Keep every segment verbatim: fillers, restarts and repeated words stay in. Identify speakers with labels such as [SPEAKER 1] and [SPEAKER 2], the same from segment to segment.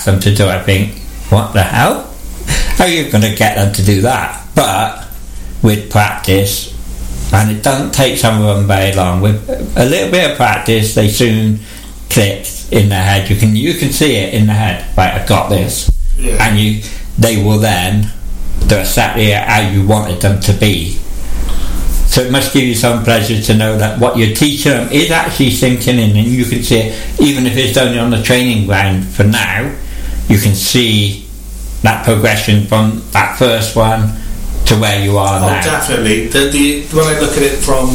[SPEAKER 1] ask them to do, I think, what the hell? How are you going to get them to do that? But with practice, and it doesn't take some of them very long, with a little bit of practice, they soon click in their head. You can you can see it in their head. Right, I got this, yeah. And you they will then do exactly how you wanted them to be. So it must give you some pleasure to know that what you're teaching them is actually sinking in, and you can see it, even if it's only on the training ground for now, you can see that progression from that first one to where you are
[SPEAKER 2] oh,
[SPEAKER 1] now.
[SPEAKER 2] Oh, definitely. The, the, when I look at it from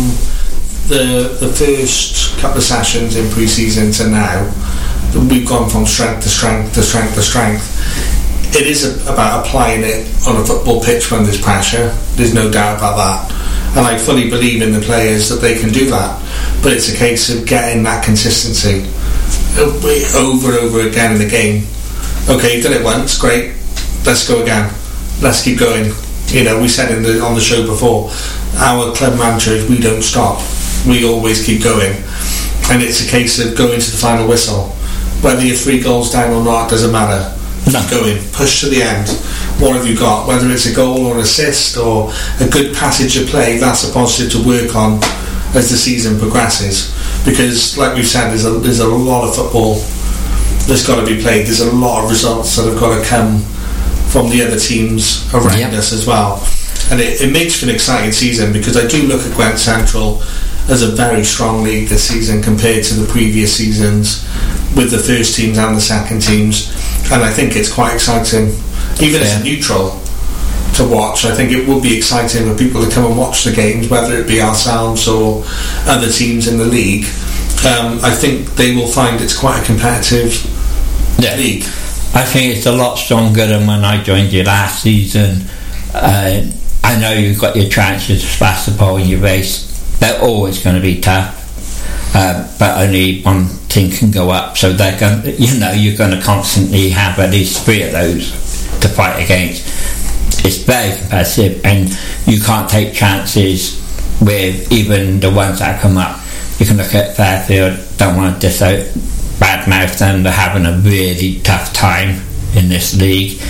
[SPEAKER 2] the the first couple of sessions in pre-season to now, we've gone from strength to strength to strength to strength. It is a, about applying it on a football pitch when there's pressure. There's no doubt about that. And I fully believe in the players that they can do that. But it's a case of getting that consistency over and over again in the game. Okay, you've done it once, great. Let's go again. Let's keep going. You know, we said in the, on the show before, our club mantra is we don't stop. We always keep going. And it's a case of going to the final whistle. Whether you're three goals down or not, doesn't matter.
[SPEAKER 1] No.
[SPEAKER 2] Keep going. Push to the end. What have you got? Whether it's a goal or an assist or a good passage of play, that's a positive to work on as the season progresses. Because, like we've said, there's a, there's a lot of football that's got to be played. There's a lot of results that have got to come from the other teams around yep. us as well. And it, it makes for an exciting season, because I do look at Gwent Central as a very strong league this season compared to the previous seasons with the first teams and the second teams. And I think it's quite exciting. Even yeah. as a neutral to watch, I think it would be exciting for people to come and watch the games, whether it be ourselves or other teams in the league. Um, I think they will find it's quite a competitive yeah. league.
[SPEAKER 1] I think it's a lot stronger than when I joined you last season. Uh, I know you've got your chances to splash the ball in your race. They're always going to be tough. Um, but only one team can go up, so they're going. You know, you're going to constantly have at least three of those to fight against. It's very competitive, and you can't take chances with even the ones that come up. You can look at Fairfield. Don't want to dis out badmouth them. They're having a really tough time in this league,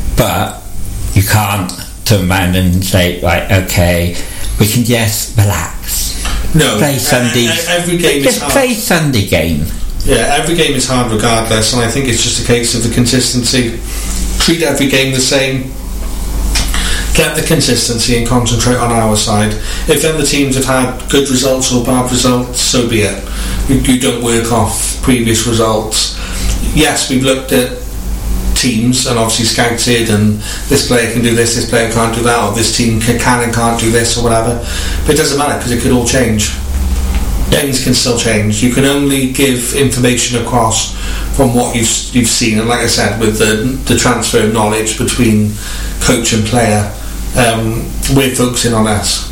[SPEAKER 1] but you can't turn around and say, right, okay, we can just relax.
[SPEAKER 2] No,
[SPEAKER 1] play Sunday.
[SPEAKER 2] Uh, every game
[SPEAKER 1] just
[SPEAKER 2] is hard.
[SPEAKER 1] play Sunday game.
[SPEAKER 2] Yeah, every game is hard regardless, and I think it's just a case of the consistency. Treat every game the same. Get the consistency and concentrate on our side. If other teams have had good results or bad results, so be it. You, you don't work off previous results. Yes, we've looked at teams and obviously scouted, and this player can do this, this player can't do that, or this team can, can and can't do this or whatever. But it doesn't matter, because it could all change. Things can still change. You can only give information across from what you've you've seen, and like I said, with the the transfer of knowledge between coach and player, um, we're focusing on us.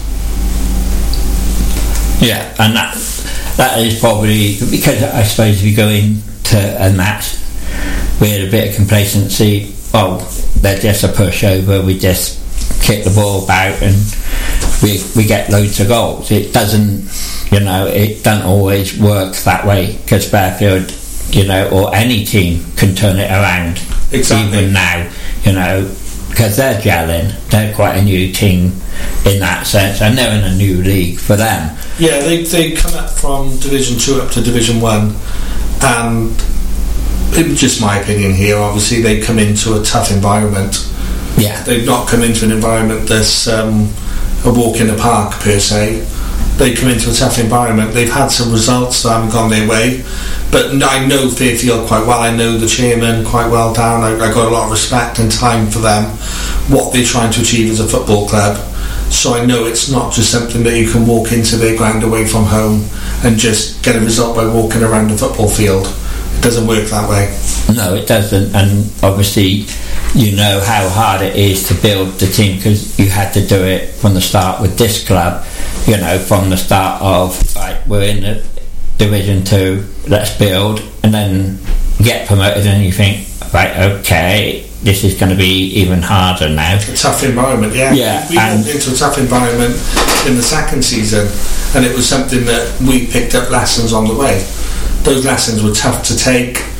[SPEAKER 1] Yeah, and that that is probably because I suppose if you go into a match with a bit of complacency, oh, they're just a pushover, we just kick the ball about and we we get loads of goals. It doesn't, you know, it doesn't always work that way, because Fairfield, you know, or any team can turn it around.
[SPEAKER 2] Exactly.
[SPEAKER 1] Even now, you know, because they're gelling. They're quite a new team in that sense, and they're in a new league for them.
[SPEAKER 2] Yeah, they they come up from Division Two up to Division One, and it's just my opinion here. Obviously, they come into a tough environment.
[SPEAKER 1] Yeah,
[SPEAKER 2] they've not come into an environment that's um, a walk in the park per se. They come into a tough environment. They've had some results that haven't gone their way, but I know Fairfield quite well. I know the chairman quite well down. I, I got a lot of respect and time for them, what they're trying to achieve as a football club. So I know it's not just something that you can walk into their ground away from home and just get a result by walking around the football field. It doesn't work that way.
[SPEAKER 1] No, it doesn't. And obviously you know how hard it is to build the team, because you had to do it from the start with this club. You know, from the start of, right, we're in the Division Two, let's build, and then get promoted, and you think, right, okay, this is going to be even harder now.
[SPEAKER 2] A tough environment, yeah.
[SPEAKER 1] Yeah,
[SPEAKER 2] we
[SPEAKER 1] and
[SPEAKER 2] moved into a tough environment in the second season, and it was something that we picked up lessons on the way. Those lessons were tough to take.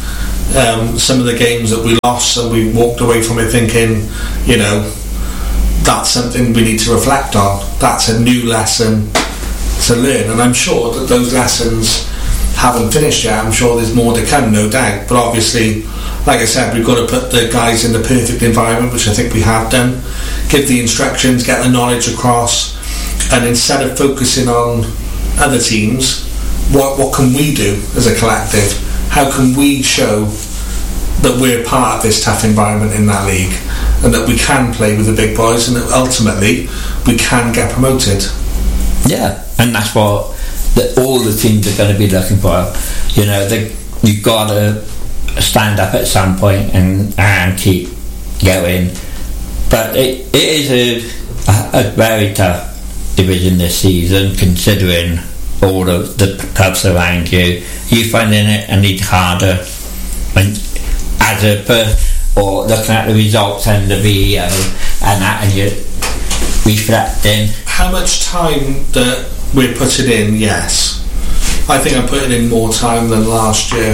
[SPEAKER 2] Um, some of the games that we lost, and we walked away from it thinking, you know, that's something we need to reflect on. That's a new lesson to learn, and I'm sure that those lessons haven't finished yet. I'm sure there's more to come, no doubt. But obviously, like I said, we've got to put the guys in the perfect environment, which I think we have done. Give the instructions, get the knowledge across, and instead of focusing on other teams, what what can we do as a collective? How can we show that we're part of this tough environment in that league, and that we can play with the big boys, and that ultimately we can get promoted?
[SPEAKER 1] Yeah, and that's what the, all the teams are going to be looking for. You know, they, you've got to stand up at some point and, and keep going. But it, it is a, a, a very tough division this season, considering all of the clubs around you. You finding it any harder when, as a person, or looking at the results and the video and that, and you're reflecting?
[SPEAKER 2] How much time that we're putting in? Yes, I think I'm putting in more time than last year,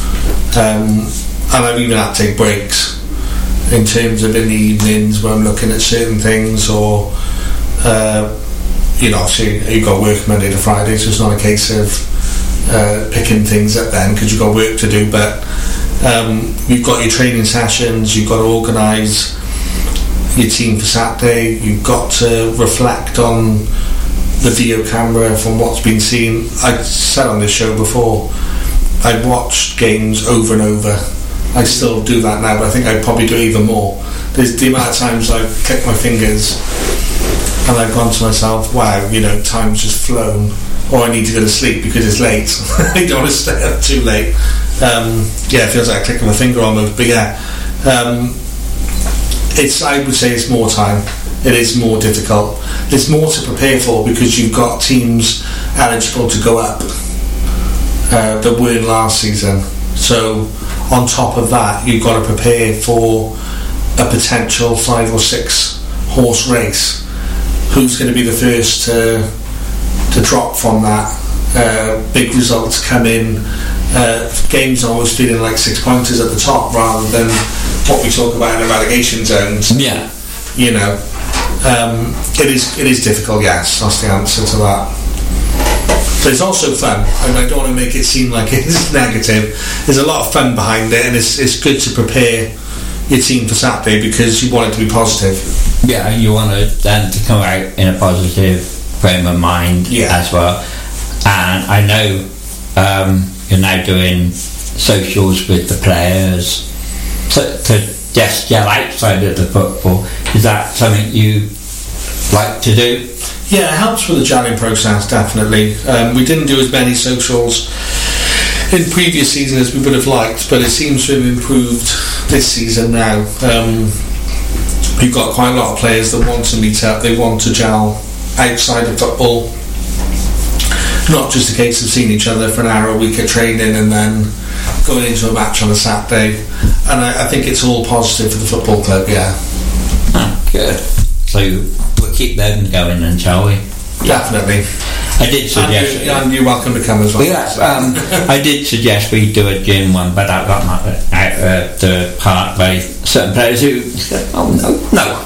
[SPEAKER 2] um, and I've even had to take breaks in terms of in the evenings where I'm looking at certain things, or uh, you know, obviously you've got work Monday to Friday, so it's not a case of uh, picking things up then because you've got work to do, but um, you've got your training sessions, you've got to organise your team for Saturday, you've got to reflect on the video camera from what's been seen. I said on this show before, I watched games over and over. I still do that now, but I think I'd probably do even more. There's the amount of times I've clicked my fingers and I've gone to myself, wow, you know, time's just flown, or I need to go to sleep because it's late. I don't want to stay up too late. Um, yeah, it feels like clicking my finger almost, but yeah, um, it's, I would say it's more time. It is more difficult. There's more to prepare for because you've got teams eligible to go up uh, that weren't last season. So on top of that, you've got to prepare for a potential five or six horse race. Who's going to be the first to to drop from that? Uh, big results come in. Uh, games are always feeling like six pointers at the top rather than what we talk about in the relegation zones.
[SPEAKER 1] Yeah,
[SPEAKER 2] you know, um, it is it is difficult. Yes, that's the answer to that. But it's also fun, and I don't want to make it seem like it's negative. There's a lot of fun behind it, and it's it's good to prepare your team for Saturday because you want it to be positive.
[SPEAKER 1] Yeah, you want to, them to come out in a positive frame of mind, yeah, as well. And I know um, you're now doing socials with the players to, to just get outside of the football. Is that something you like to do?
[SPEAKER 2] Yeah, it helps with the gelling process, definitely. Um, we didn't do as many socials in previous seasons as we would have liked, but it seems to have improved this season now. Um, we've got quite a lot of players that want to meet up, they want to gel outside of football, not just a case of seeing each other for an hour a week at training and then going into a match on a Saturday. And I, I think it's all positive for the football club, yeah.
[SPEAKER 1] Oh, good. So we'll keep them going then, shall we?
[SPEAKER 2] Definitely.
[SPEAKER 1] I did suggest...
[SPEAKER 2] And, you, and you're welcome to come as well.
[SPEAKER 1] Yes, um, I did suggest we do a gym one, but I got my, out uh, the part by certain players who said, oh no, no.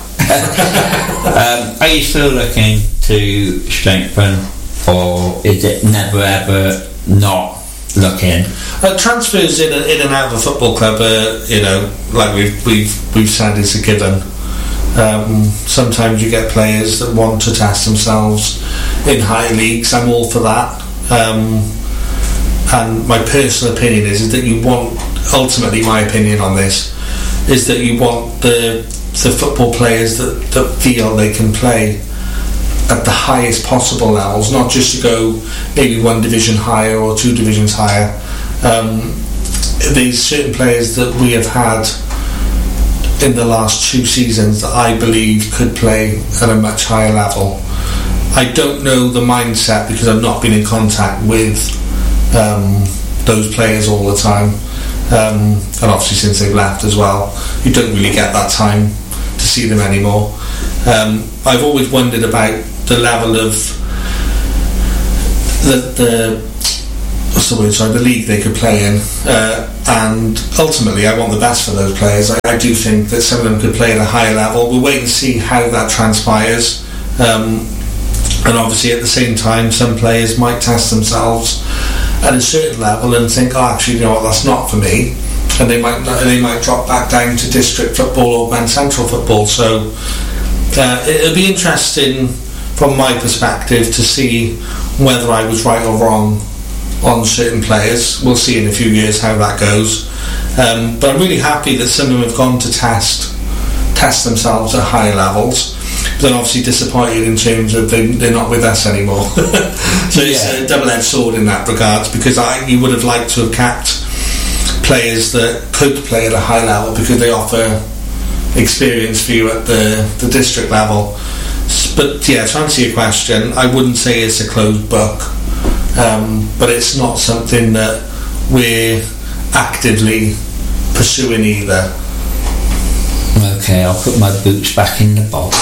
[SPEAKER 1] um, are you still looking to strengthen, or is it never ever not looking?
[SPEAKER 2] Uh, transfers in, a, in and out of a football club, uh, you know, like we've, we've, we've said, is a given. Um, sometimes you get players that want to test themselves in higher leagues. I'm all for that, um, and my personal opinion is, is that you want, ultimately my opinion on this is that you want the the football players that, that feel they can play at the highest possible levels, not just to go maybe one division higher or two divisions higher. Um, there's certain players that we have had in the last two seasons that I believe could play at a much higher level. I don't know the mindset because I've not been in contact with um, those players all the time, um, and obviously since they've left as well, you don't really get that time to see them anymore. Um, I've always wondered about the level of the, the what's the word, sorry, the league they could play in, uh, and ultimately I want the best for those players. I, I do think that some of them could play at a higher level. We'll wait and see how that transpires, um, and obviously at the same time some players might test themselves at a certain level and think, oh, actually, you know what, that's not for me, and they might they might drop back down to district football or Grand Central football. So uh, it'll be interesting from my perspective to see whether I was right or wrong on certain players. We'll see in a few years how that goes, um, but I'm really happy that some of them have gone to test test themselves at high levels. But then obviously disappointed in terms of they, they're not with us anymore. So yeah. It's a double-edged sword in that regard, because I you would have liked to have capped players that could play at a high level because they offer experience for you at the, the district level. But yeah, to answer your question, I wouldn't say it's a closed book, um, but it's not something that we're actively pursuing either.
[SPEAKER 1] Okay, I'll put my boots back in the box.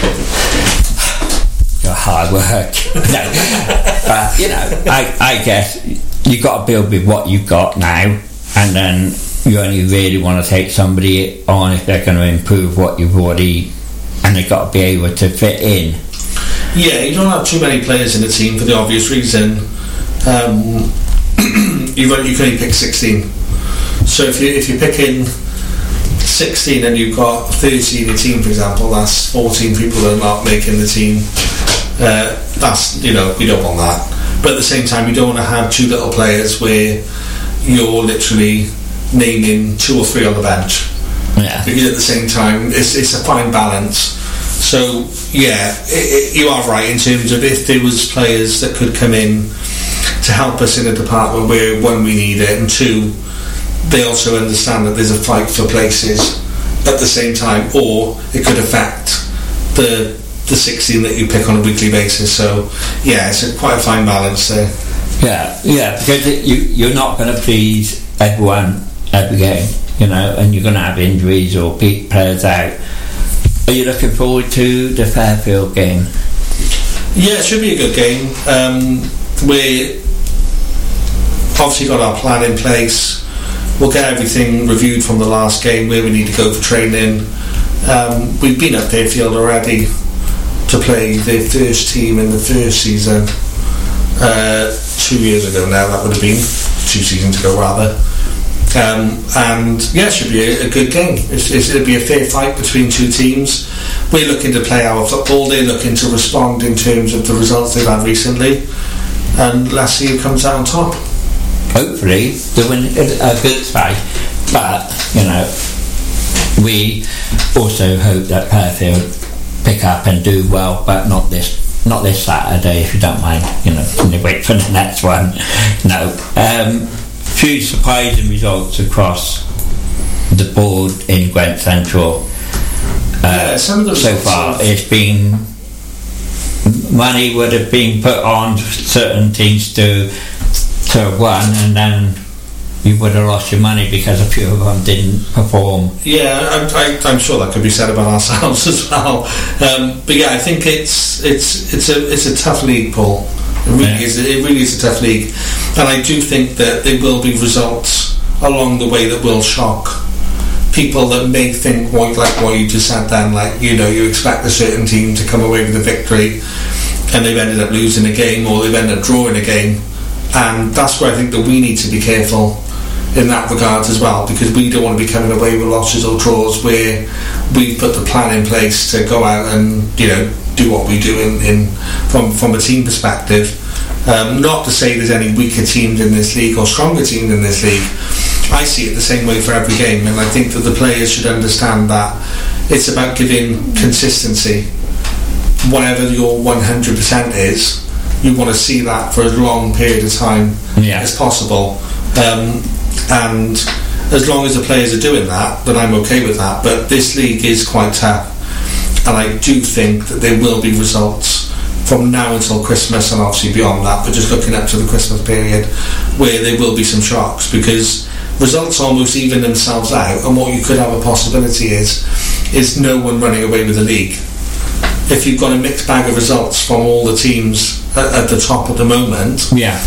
[SPEAKER 1] Your hard work. No, but you know, I, I guess you've got to build with what you've got now, and then you only really want to take somebody on if they're going to improve what you've already, and they've got to be able to fit in.
[SPEAKER 2] Yeah, you don't have too many players in the team for the obvious reason. Um, you've only, you can only pick sixteen. So if you if you're picking sixteen and you've got thirty in your team, for example, that's fourteen people that are not making the team. Uh, that's, you know, we don't want that. But at the same time, you don't want to have two little players where you're literally naming two or three on the bench.
[SPEAKER 1] Yeah.
[SPEAKER 2] Because at the same time, it's, it's a fine balance. So yeah, it, it, you are right in terms of if there was players that could come in to help us in a department where, one, we need it, and two, they also understand that there's a fight for places at the same time, or it could affect the the sixteen that you pick on a weekly basis. So yeah, it's a, quite a fine balance there.
[SPEAKER 1] Yeah, yeah, because it, you, you're not going to please everyone every game, you know, and you're going to have injuries or beat players out. Are you looking forward to the Fairfield game?
[SPEAKER 2] Yeah, it should be a good game. Um, we obviously got our plan in place. We'll get everything reviewed from the last game, where we need to go for training. Um, we've been at Fairfield already to play the first team in the first season. Uh, two years ago now, that would have been. Two seasons ago, rather. Um, and yeah, it should be a, a good game. It's, it's, it'll be a fair fight between two teams. We're looking to play our football. They're looking to respond in terms of the results they've had recently. And let's see who comes out on top.
[SPEAKER 1] Hopefully they'll win a good fight, but you know, we also hope that Fairfield pick up and do well, but not this not this Saturday, if you don't mind. You know, can you wait for the next one? No. Um, few surprising results across the board in Gwent Central. Uh,
[SPEAKER 2] yeah, some of the
[SPEAKER 1] so far, it's been money would have been put on certain teams to. to have won, and then you would have lost your money because a few of them didn't perform.
[SPEAKER 2] Yeah, I, I, I'm sure that could be said about ourselves as well. Um, but yeah, I think it's it's it's a it's a tough league, Paul. It really
[SPEAKER 1] yeah.
[SPEAKER 2] is. It really is a tough league, and I do think that there will be results along the way that will shock people that may think, well, like what you just said then, like, you know, you expect a certain team to come away with a victory, and they've ended up losing a game, or they've ended up drawing a game. And that's where I think that we need to be careful in that regard as well, because we don't want to be coming away with losses or draws where we put the plan in place to go out and, you know, do what we do in, in from from a team perspective. Um, not to say there's any weaker teams in this league or stronger teams in this league. I see it the same way for every game, and I think that the players should understand that it's about giving consistency. Whatever your one hundred percent is, you want to see that for as long period of time
[SPEAKER 1] yeah.
[SPEAKER 2] as possible, um, and as long as the players are doing that, then I'm okay with that. But this league is quite tough, and I do think that there will be results from now until Christmas, and obviously beyond that, but just looking up to the Christmas period, where there will be some shocks, because results almost even themselves out, and what you could have a possibility is is no one running away with the league. If you've got a mixed bag of results from all the teams at, at the top at the moment,
[SPEAKER 1] yeah,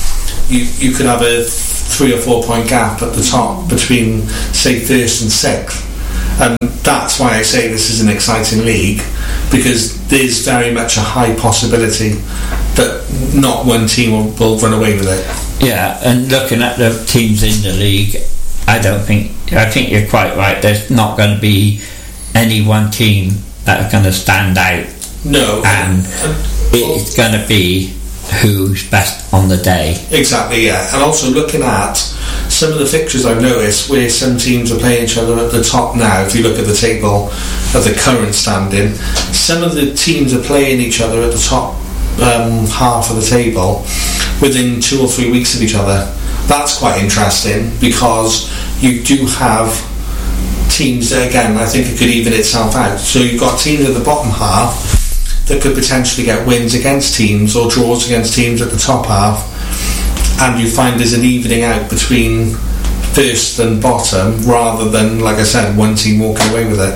[SPEAKER 2] you, you could have a three or four point gap at the top between, say, first and sixth. And that's why I say this is an exciting league, because there's very much a high possibility that not one team will, will run away with it.
[SPEAKER 1] Yeah, and looking at the teams in the league, I don't think, I think you're quite right. There's not going to be any one team that are going to stand out.
[SPEAKER 2] No.
[SPEAKER 1] And it's going to be who's best on the day.
[SPEAKER 2] Exactly, yeah. And also looking at some of the fixtures I've noticed where some teams are playing each other at the top now, if you look at the table of the current standing, some of the teams are playing each other at the top um, half of the table within two or three weeks of each other. That's quite interesting, because you do have teams that, again, I think it could even itself out. So you've got teams at the bottom half that could potentially get wins against teams or draws against teams at the top half, and you find there's an evening out between first and bottom, rather than, like I said, one team walking away with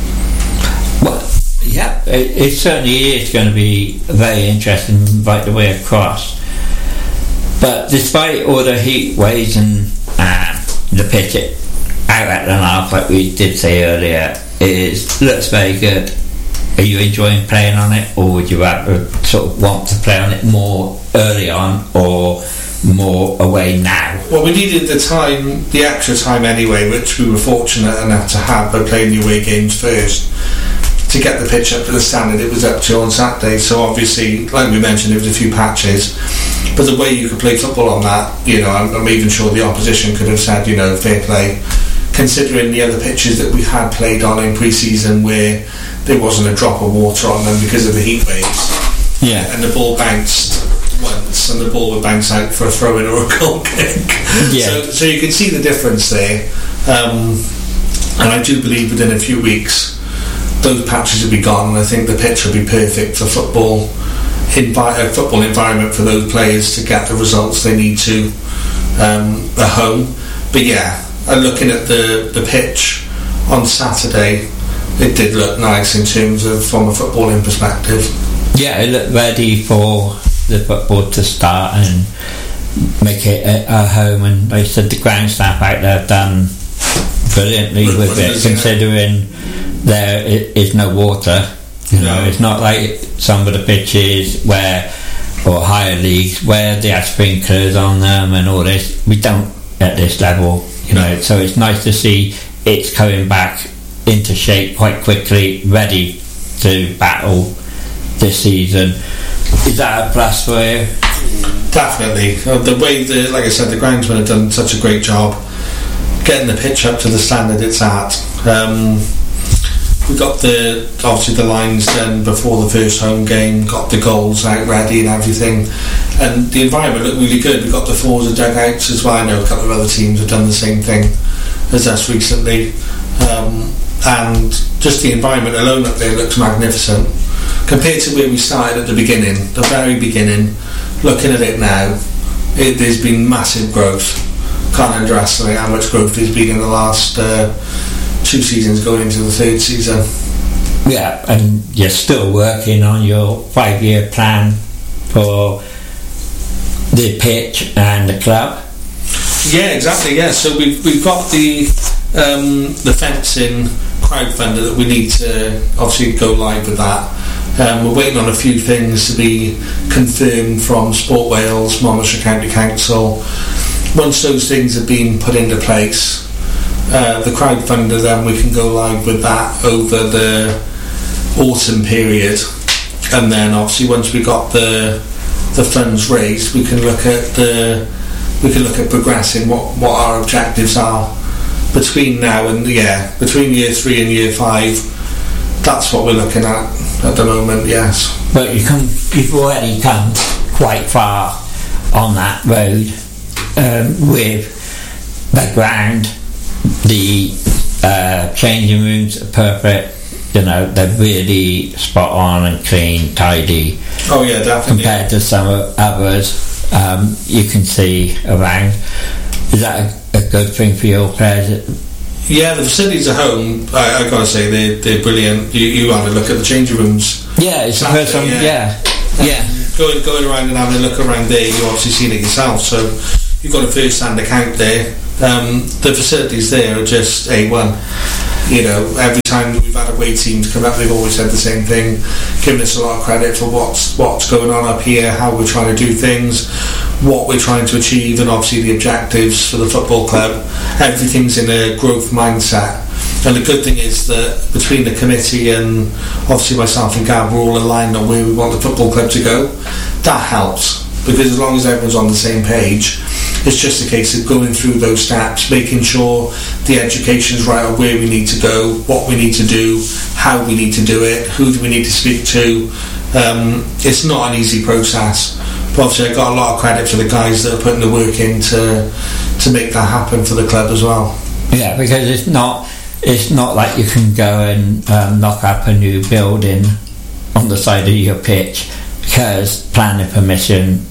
[SPEAKER 2] it.
[SPEAKER 1] Well, yeah, it, it certainly is going to be very interesting right the way across. But despite all the heat waves and uh, the pitch out at the half, like we did say earlier, it looks very good. Are you enjoying playing on it, or would you rather sort of want to play on it more early on or more away now?
[SPEAKER 2] Well, we needed the time, the extra time anyway, which we were fortunate enough to have by playing the away games first, to get the pitch up to the standard it was up to on Saturday. So obviously, like we mentioned, there was a few patches, but the way you could play football on that, you know, I'm, I'm even sure the opposition could have said, you know, fair play, considering the other pitches that we had played on in pre-season where there wasn't a drop of water on them because of the heat waves.
[SPEAKER 1] Yeah.
[SPEAKER 2] And the ball bounced once, and the ball would bounce out for a throw-in or a goal kick.
[SPEAKER 1] Yeah.
[SPEAKER 2] So, so you can see the difference there. Um, and I do believe within a few weeks those patches will be gone, and I think the pitch will be perfect for football, envi- a football environment for those players to get the results they need to um, at home. But yeah, uh, looking at the, the pitch on Saturday, it did look nice in terms of from a footballing perspective.
[SPEAKER 1] Yeah, it looked ready for the football to start and make it a, a home, and like I said, the ground staff out there have done brilliantly with, with it, considering there is no water. You know, no. It's not like some of the pitches where, or higher leagues, where they have sprinklers on them and all this. We don't at this level, you know, so it's nice to see it's coming back into shape quite quickly, ready to battle this season. Is that a plus for you?
[SPEAKER 2] Definitely. Uh, the way, the, like I said, the groundsmen have done such a great job getting the pitch up to the standard it's at. Um, we got the obviously the lines done before the first home game, got the goals out ready and everything, and the environment looked really good. We got the Forza dugouts as well. I know a couple of other teams have done the same thing as us recently. Um, and just the environment alone up there looks magnificent compared to where we started at the beginning, the very beginning. Looking at it now, it, there's been massive growth. Can't underestimate how much growth there's been in the last uh, two seasons going into the third season.
[SPEAKER 1] Yeah, and you're still working on your five-year plan for the pitch and the club.
[SPEAKER 2] Yeah, exactly. Yeah, so we've we've got the um, the fencing crowdfunder that we need to obviously go live with that. Um, we're waiting on a few things to be confirmed from Sport Wales, Monmouthshire County Council. Once those things have been put into place, uh, the crowdfunder, then we can go live with that over the autumn period, and then obviously once we got the the funds raised, we can look at the we can look at progressing what, what our objectives are between now and yeah between year three and year five. That's what we're looking at at the moment. Yes,
[SPEAKER 1] but you come you've already come quite far on that road um, with the ground, the uh, changing rooms are perfect. You know, they're really spot on and clean, tidy.
[SPEAKER 2] Oh yeah, definitely.
[SPEAKER 1] Compared to some others um, you can see around. Is that a, a good thing for your players?
[SPEAKER 2] Yeah, the facilities at home, I, I gotta say, they're, they're brilliant. You, you had a look at the changing rooms.
[SPEAKER 1] Yeah, it's the first one, yeah. yeah. Yeah.
[SPEAKER 2] going going around and having a look around there, you've obviously seen it yourself, so you've got a first-hand account there. Um, the facilities there are just A one. You know, every time we've had away teams come up, they've always said the same thing, giving us a lot of credit for what's what's going on up here, how we're trying to do things, what we're trying to achieve, and obviously the objectives for the football club. Everything's in a growth mindset. And the good thing is that between the committee and obviously myself and Gav, we're all aligned on where we want the football club to go. That helps, because as long as everyone's on the same page, it's just a case of going through those steps, making sure the education's right on where we need to go, what we need to do, how we need to do it, who do we need to speak to. Um, it's not an easy process, but obviously I got a lot of credit for the guys that are putting the work in to, to make that happen for the club as well.
[SPEAKER 1] Yeah, because it's not it's not like you can go and um, knock up a new building on the side of your pitch, because planning permission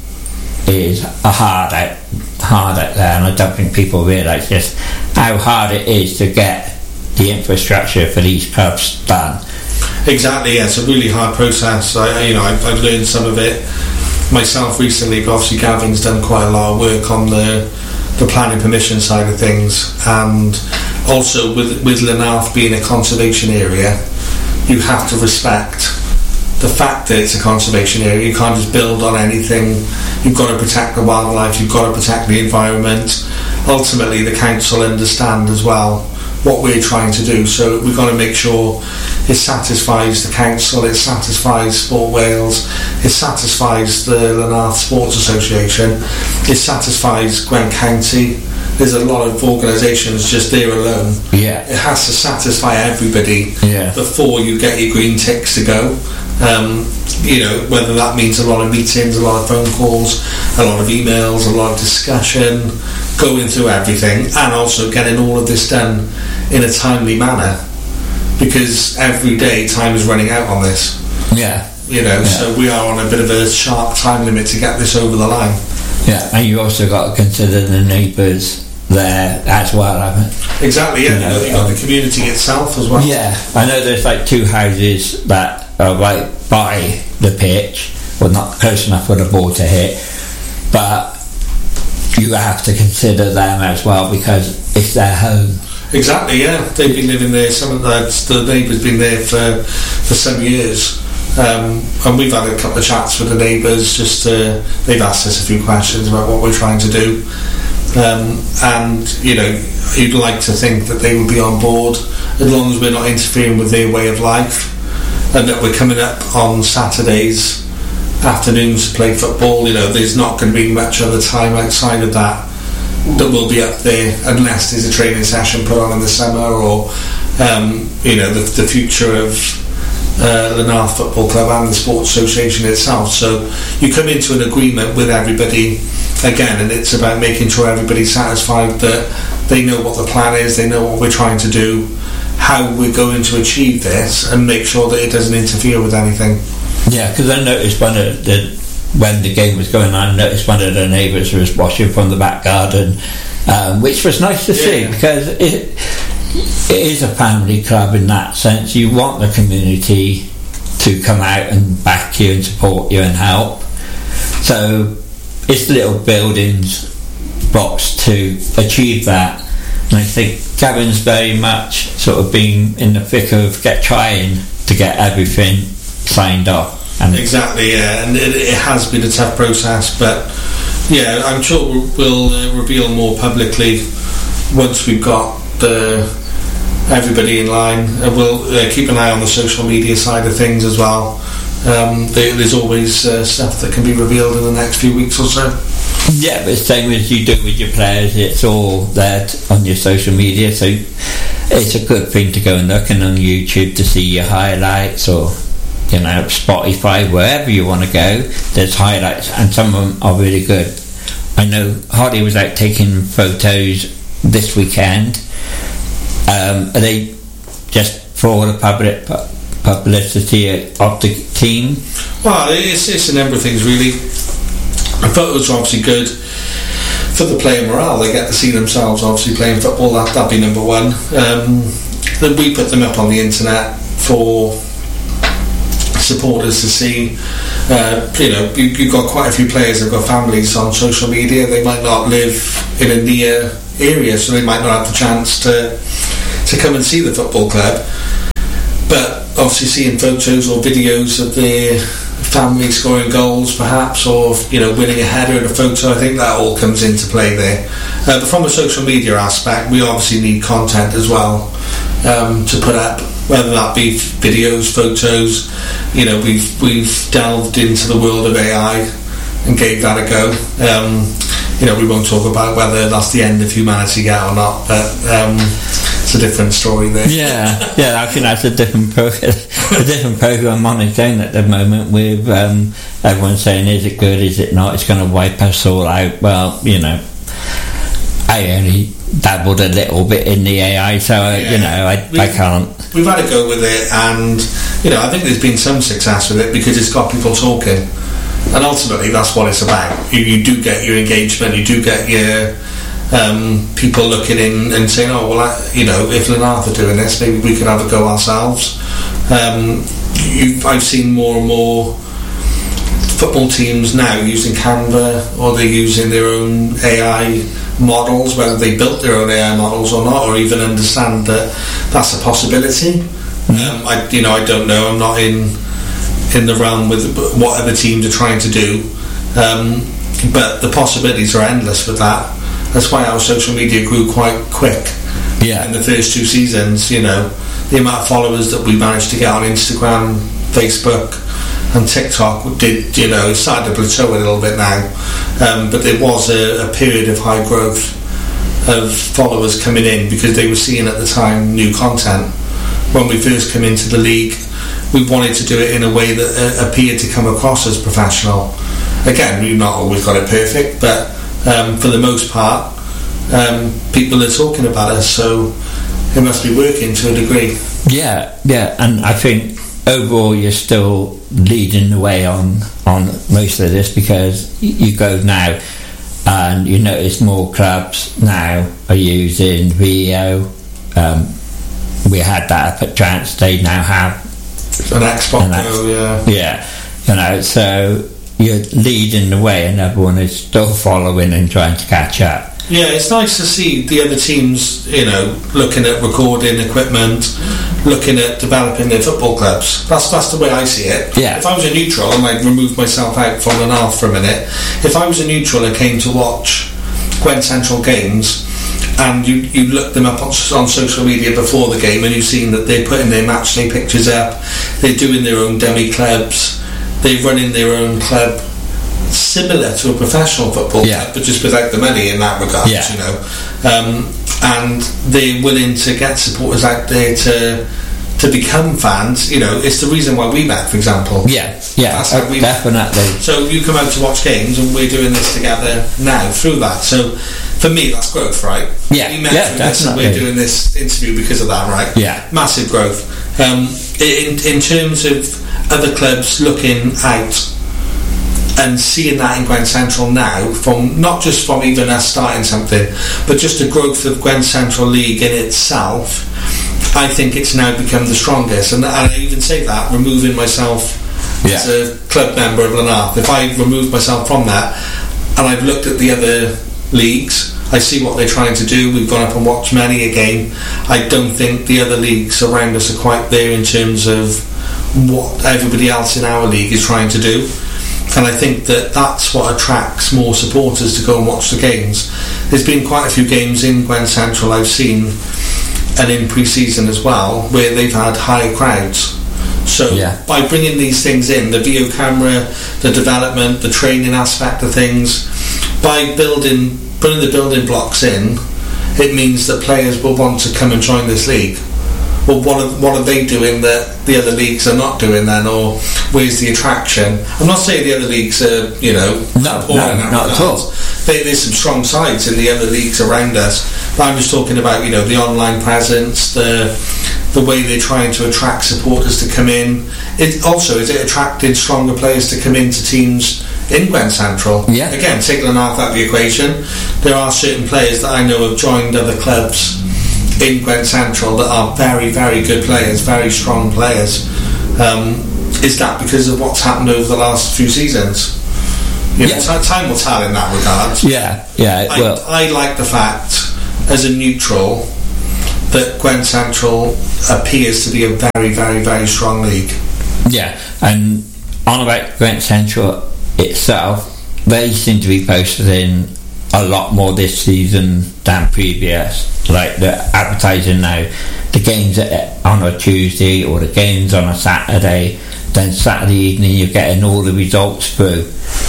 [SPEAKER 1] is a hard out hard out there, and I don't think people realise just how hard it is to get the infrastructure for these clubs done.
[SPEAKER 2] Exactly, yeah, it's a really hard process. I, you know, I've, I've learned some of it myself recently, but obviously Gavin's done quite a lot of work on the the planning permission side of things, and also with with Lanarth being a conservation area, you have to respect the fact that it's a conservation area. You can't just build on anything. You've got to protect the wildlife, you've got to protect the environment. Ultimately the council understand as well what we're trying to do, so we've got to make sure it satisfies the council, it satisfies Sport Wales, it satisfies the Lanarth Sports Association, it satisfies Gwent County. There's a lot of organisations just there alone.
[SPEAKER 1] Yeah.
[SPEAKER 2] It has to satisfy everybody
[SPEAKER 1] yeah.
[SPEAKER 2] before you get your green ticks to go. Um, you know, whether that means a lot of meetings, a lot of phone calls, a lot of emails, a lot of discussion, going through everything, and also getting all of this done in a timely manner, because every day time is running out on this.
[SPEAKER 1] Yeah.
[SPEAKER 2] You know, yeah. So we are on a bit of a sharp time limit to get this over the line.
[SPEAKER 1] Yeah, and you also got to consider the neighbours there as well, haven't you?
[SPEAKER 2] Exactly, yeah. You know, you've got um, the community itself as well.
[SPEAKER 1] Yeah, I know there's like two houses that are right by the pitch, well, not close enough for the ball to hit, but you have to consider them as well, because it's their home.
[SPEAKER 2] Exactly, yeah. They've been living there, some of the, the neighbours been there for, for some years. Um, and we've had a couple of chats with the neighbours, just to, they've asked us a few questions about what we're trying to do, um, and you know, you'd like to think that they would be on board, as long as we're not interfering with their way of life, and that we're coming up on Saturdays afternoons to play football. You know, there's not going to be much other time outside of that that will be up there, unless there's a training session put on in the summer, or um, you know, the, the future of Uh, Lanarth Football Club and the Sports Association itself. So you come into an agreement with everybody again, and it's about making sure everybody's satisfied that they know what the plan is, they know what we're trying to do, how we're going to achieve this, and make sure that it doesn't interfere with anything.
[SPEAKER 1] Yeah, because I noticed one of the when the game was going on, I noticed one of the neighbours was watching from the back garden, um, which was nice to yeah. see, because it it is a family club in that sense. You want the community to come out and back you and support you and help. So it's little buildings blocks to achieve that, and I think Gavin's very much sort of been in the thick of get trying to get everything signed off. And
[SPEAKER 2] exactly, yeah, and it, it has been a tough process, but yeah, I'm sure we'll, we'll uh, reveal more publicly once we've got the everybody in line, and we'll uh, keep an eye on the social media side of things as well. Um, there, there's always uh, stuff that can be revealed in the next few weeks or so.
[SPEAKER 1] Yeah, but same as you do with your players, it's all there t- on your social media, so it's a good thing to go and look and on YouTube to see your highlights, or you know, Spotify, wherever you want to go, there's highlights, and some of them are really good. I know Hardy was out taking photos this weekend. Um, are they just for the public pu- publicity of the team?
[SPEAKER 2] Well, it's, it's a number of things really. The photos are obviously good for the player morale. They get to see themselves obviously playing football. That, that'd be number one. Um, then we put them up on the internet for supporters to see. Uh, you know, you, you've got quite a few players that have got families on social media. They might not live in a near area, so they might not have the chance to to come and see the football club. But obviously seeing photos or videos of their family scoring goals perhaps, or you know, winning a header in a photo, I think that all comes into play there. Uh, but from a social media aspect, we obviously need content as well um, to put up, whether that be videos, photos. You know, we've we've delved into the world of A I and gave that a go. Um, you know, we won't talk about whether that's the end of humanity yet or not, but um, it's a different story there.
[SPEAKER 1] Yeah, yeah, I think that's a different pro- a different program on its own at the moment, with um, everyone saying, is it good, is it not, it's going to wipe us all out. Well, you know, I only dabbled a little bit in the A I, so yeah, you know, I, I can't.
[SPEAKER 2] We've had a go with it, and you know, I think there's been some success with it because it's got people talking, and ultimately that's what it's about. You, you do get your engagement, you do get your um, people looking in and saying, oh well, I, you know, if Lanark are doing this, maybe we can have a go ourselves. Um, you've, I've seen more and more football teams now using Canva, or they're using their own A I models, whether they built their own A I models or not, or even understand that that's a possibility. Um, I, you know, I don't know. I'm not in in the realm with what other teams are trying to do, um, but the possibilities are endless with that. That's why our social media grew quite quick.
[SPEAKER 1] Yeah.
[SPEAKER 2] In the first two seasons, you know, the amount of followers that we managed to get on Instagram, Facebook, and TikTok did, you know, started to plateau a little bit now, um, but there was a, a period of high growth of followers coming in because they were seeing at the time new content. When we first came into the league, we wanted to do it in a way that uh, appeared to come across as professional. Again, we've not always got it perfect, but um, for the most part, um, people are talking about us, so it must be working to a degree.
[SPEAKER 1] Yeah, yeah, and I think overall you're still leading the way on on most of this, because you go now and you notice more clubs now are using video. Um, we had that up at Trance, they now have
[SPEAKER 2] an Xbox
[SPEAKER 1] an X-
[SPEAKER 2] Go, yeah.
[SPEAKER 1] Yeah, you know, so you're leading the way and everyone is still following and trying to catch up.
[SPEAKER 2] Yeah, it's nice to see the other teams, you know, looking at recording equipment, looking at developing their football clubs. That's that's the way I see it.
[SPEAKER 1] Yeah.
[SPEAKER 2] If I was a neutral and I'd removed myself out from Lanark for a minute, if I was a neutral and came to watch Gwent Central games, and you, you look them up on, on social media before the game, and you've seen that they're putting their match day pictures up, they're doing their own dummy clubs, they're running their own club, similar to a professional football
[SPEAKER 1] yeah.
[SPEAKER 2] club, but just without the money in that regard,
[SPEAKER 1] yeah.
[SPEAKER 2] you know. Um, and they're willing to get supporters out there to to become fans. You know, it's the reason why we met, for example.
[SPEAKER 1] Yeah, yeah,
[SPEAKER 2] That's how we
[SPEAKER 1] definitely.
[SPEAKER 2] met. So you come out to watch games, and we're doing this together now through that. So for me, that's growth, right?
[SPEAKER 1] Yeah,
[SPEAKER 2] we met
[SPEAKER 1] yeah,
[SPEAKER 2] through this, and we're doing this interview because of that, right?
[SPEAKER 1] Yeah,
[SPEAKER 2] massive growth. Um, in in terms of other clubs looking out and seeing that in Gwent Central now, from not just from even us starting something, but just the growth of Gwent Central League in itself, I think it's now become the strongest. And I even say that, removing myself yeah. as a club member of Lanark, if I remove myself from that and I've looked at the other leagues, I see what they're trying to do. We've gone up and watched many a game. I don't think the other leagues around us are quite there in terms of what everybody else in our league is trying to do. And I think that that's what attracts more supporters to go and watch the games. There's been quite a few games in Gwent Central I've seen, and in pre-season as well, where they've had higher crowds. So
[SPEAKER 1] yeah.
[SPEAKER 2] by bringing these things in, the video camera, the development, the training aspect of things, by building, putting the building blocks in, it means that players will want to come and join this league. Well, what are, what are they doing that the other leagues are not doing then, or where's the attraction? I'm not saying the other leagues are, you know,
[SPEAKER 1] no, no, not at all.
[SPEAKER 2] There, there's some strong sides in the other leagues around us, but I'm just talking about, you know, the online presence, the the way they're trying to attract supporters to come in. It also, is it attracted stronger players to come into teams in Gwent Central?
[SPEAKER 1] Yeah.
[SPEAKER 2] Again, take Lanark out of the equation. There are certain players that I know have joined other clubs in Gwent Central that are very, very good players, very strong players. Um, is that because of what's happened over the last few seasons? You know,
[SPEAKER 1] Yeah.
[SPEAKER 2] t- time will tell in that regard.
[SPEAKER 1] Yeah, yeah.
[SPEAKER 2] I,
[SPEAKER 1] Well,
[SPEAKER 2] I like the fact, as a neutral, that Gwent Central appears to be a very, very, very strong league.
[SPEAKER 1] yeah, and on about Gwent Central itself, they seem to be posting a lot more this season than previous. Like the advertising now, the games are on a Tuesday or the games on a Saturday, then Saturday evening you're getting all the results through.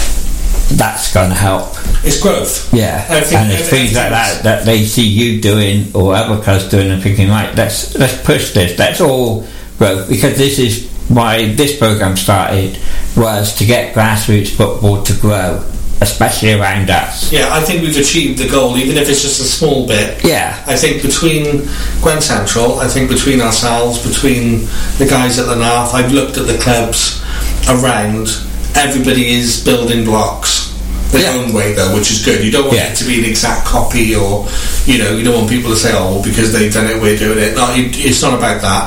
[SPEAKER 1] That's going to help.
[SPEAKER 2] It's growth.
[SPEAKER 1] Yeah,
[SPEAKER 2] Everything-
[SPEAKER 1] and it's things like that that they see you doing or other clubs doing and thinking, right, let's let's push this. That's all growth, because this is why this program started, was to get grassroots football to grow, especially around us.
[SPEAKER 2] Yeah, I think we've achieved the goal, even if it's just a small bit.
[SPEAKER 1] Yeah,
[SPEAKER 2] I think between Gwent Central, I think between ourselves, between the guys at the North, I've looked at the clubs around, everybody is building blocks their
[SPEAKER 1] Yeah.
[SPEAKER 2] own way though, which is good. You don't want
[SPEAKER 1] Yeah.
[SPEAKER 2] it to be an exact copy, or, you know, you don't want people to say, oh, well, because they've done it, we're doing it. No, it, it's not about that.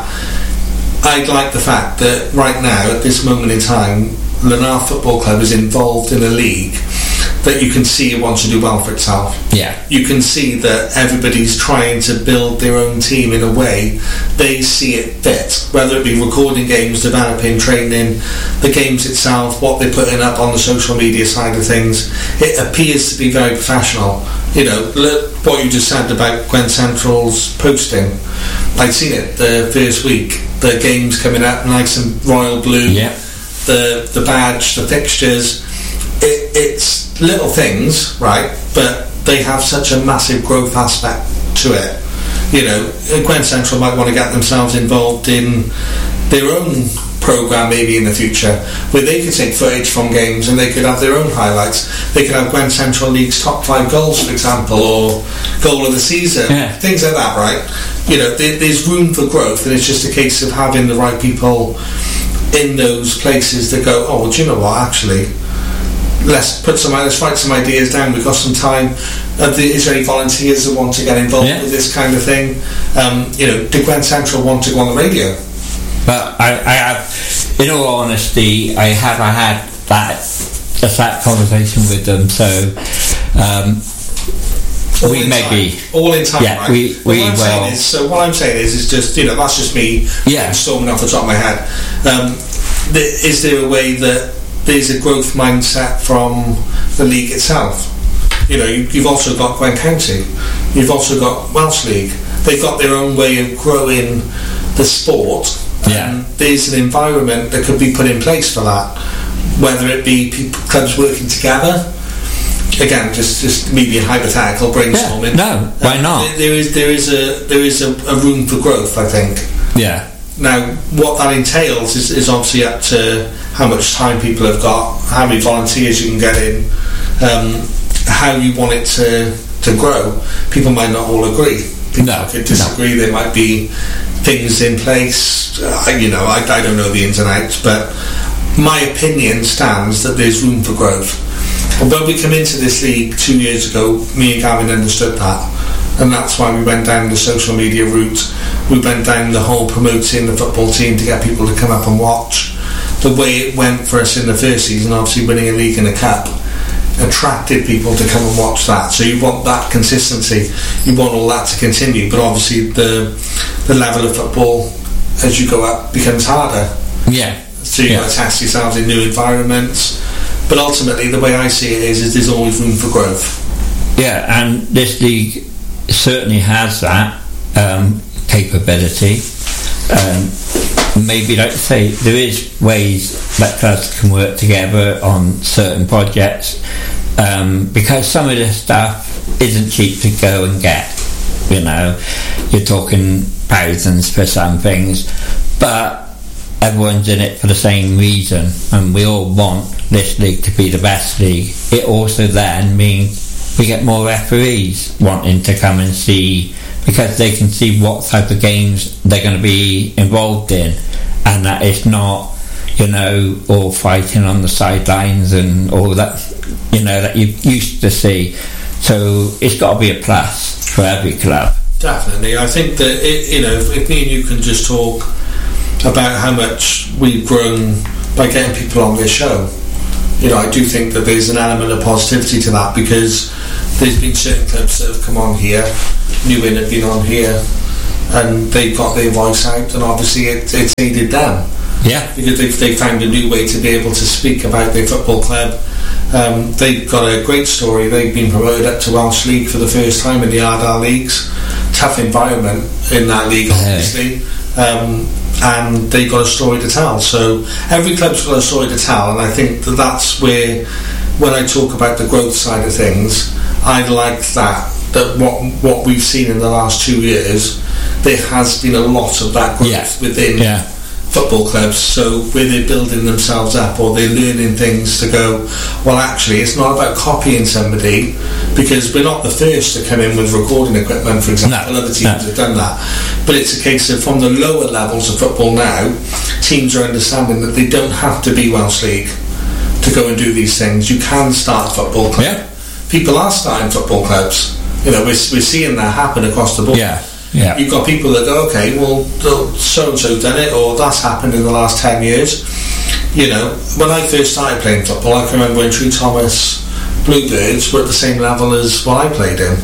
[SPEAKER 2] I'd like the fact that right now, at this moment in time, Lanark Football Club is involved in a league that you can see it wants to do well for itself.
[SPEAKER 1] yeah,
[SPEAKER 2] You can see that everybody's trying to build their own team in a way they see it fit, whether it be recording games, developing, training, the games itself, what they're putting up on the social media side of things. It appears to be very professional. You know, look what you just said about Gwent Central's posting. I'd seen it the first week. The games coming up, nice and royal blue.
[SPEAKER 1] yeah,
[SPEAKER 2] The the badge, the fixtures. It, it's little things, right? But they have such a massive growth aspect to it. You know, Gwent Central might want to get themselves involved in their own programme maybe in the future, where they could take footage from games and they could have their own highlights. They could have Gwent Central League's top five goals, for example, or goal of the season,
[SPEAKER 1] Yeah.
[SPEAKER 2] things like that, right? You know, there, there's room for growth, and it's just a case of having the right people in those places that go, oh, well, do you know what, actually, let's put some, let's write some ideas down. We've got some time. Uh, the, is there any volunteers that want to get involved
[SPEAKER 1] Yeah.
[SPEAKER 2] with this kind of thing? Um, you know, did Gwent Central want to go on the radio?
[SPEAKER 1] but I, I have, in all honesty, I have I had that a that conversation with them. So um,
[SPEAKER 2] All
[SPEAKER 1] we
[SPEAKER 2] in
[SPEAKER 1] maybe
[SPEAKER 2] time. all in time.
[SPEAKER 1] Yeah,
[SPEAKER 2] right?
[SPEAKER 1] we-
[SPEAKER 2] But
[SPEAKER 1] we
[SPEAKER 2] what I'm
[SPEAKER 1] will.
[SPEAKER 2] saying is, so what I'm saying is, is just, you know, that's just me
[SPEAKER 1] Yeah.
[SPEAKER 2] storming off the top of my head. Um, th- is there a way that there's a growth mindset from the league itself? You know, you, you've also got Gwent County, you've also got Welsh League. They've got their own way of growing the sport.
[SPEAKER 1] Yeah.
[SPEAKER 2] And there's an environment that could be put in place for that, whether it be people, clubs working together. Again, just just me being hypothetical, brainstorming.
[SPEAKER 1] Yeah, no, why
[SPEAKER 2] Um,
[SPEAKER 1] not?
[SPEAKER 2] there- There is there is a there is a, a room for growth, I think.
[SPEAKER 1] yeah,
[SPEAKER 2] Now, what that entails is, is obviously up to how much time people have got, how many volunteers you can get in, um, how you want it to to grow. People might not all agree. People
[SPEAKER 1] No,
[SPEAKER 2] could disagree. There might be things in place. Uh, you know, I, I don't know the ins and outs, but my opinion stands that there's room for growth. And when we came into this league two years ago, me and Gavin understood that, and that's why we went down the social media route. We went down the whole promoting the football team to get people to come up and watch. The way it went for us in the first season, obviously winning a league and a cup, attracted people to come and watch that. So you want that consistency, you want all that to continue, but obviously the the level of football as you go up becomes harder.
[SPEAKER 1] yeah,
[SPEAKER 2] So you've
[SPEAKER 1] Yeah.
[SPEAKER 2] got to test yourselves in new environments. But ultimately, the way I see it is, is there's always room for growth.
[SPEAKER 1] yeah. And this league certainly has that um, capability. Um, maybe, like I say, there is ways that clubs can work together on certain projects, um, because some of this stuff isn't cheap to go and get. You know, you're talking thousands for some things, but everyone's in it for the same reason, and we all want this league to be the best league. It also then means we get more referees wanting to come and see, because they can see what type of games they're going to be involved in, and that it's not, you know, all fighting on the sidelines and all that, you know, that you used to see. So it's got to be a plus for every club.
[SPEAKER 2] Definitely. I think that, it, you know, if, if me and you can just talk about how much we've grown by getting people on this show. You know, I do think that there's an element of positivity to that, because there's been certain clubs that have come on here, New Inn have been on here, and they've got their voice out, and obviously it, it's aided them.
[SPEAKER 1] Yeah.
[SPEAKER 2] Because they've, they've found a new way to be able to speak about their football club. Um, they've got a great story. They've been promoted up to Welsh League for the first time in the Ardal Leagues. Tough environment in that league, obviously. Um, and they've got a story to tell. So every club's got a story to tell, and I think that that's where, when I talk about the growth side of things, I like that, that what what we've seen in the last two years, there has been a lot of that growth
[SPEAKER 1] yeah.
[SPEAKER 2] within
[SPEAKER 1] yeah.
[SPEAKER 2] football clubs. So where they're building themselves up, or they're learning things to go, well, actually it's not about copying somebody, because we're not the first to come in with recording equipment, for example.
[SPEAKER 1] No,
[SPEAKER 2] Other teams
[SPEAKER 1] no.
[SPEAKER 2] have done that, but it's a case of, from the lower levels of football now, teams are understanding that they don't have to be Welsh League to go and do these things. You can start a football club.
[SPEAKER 1] Yeah.
[SPEAKER 2] People are starting football clubs. You know, we're, we're seeing that happen across the board.
[SPEAKER 1] Yeah. Yeah.
[SPEAKER 2] You've got people that go, okay, well, so and so's done it, or that's happened in the last ten years. You know, when I first started playing football, I can remember when Tree Thomas Bluebirds were at the same level as what I played in.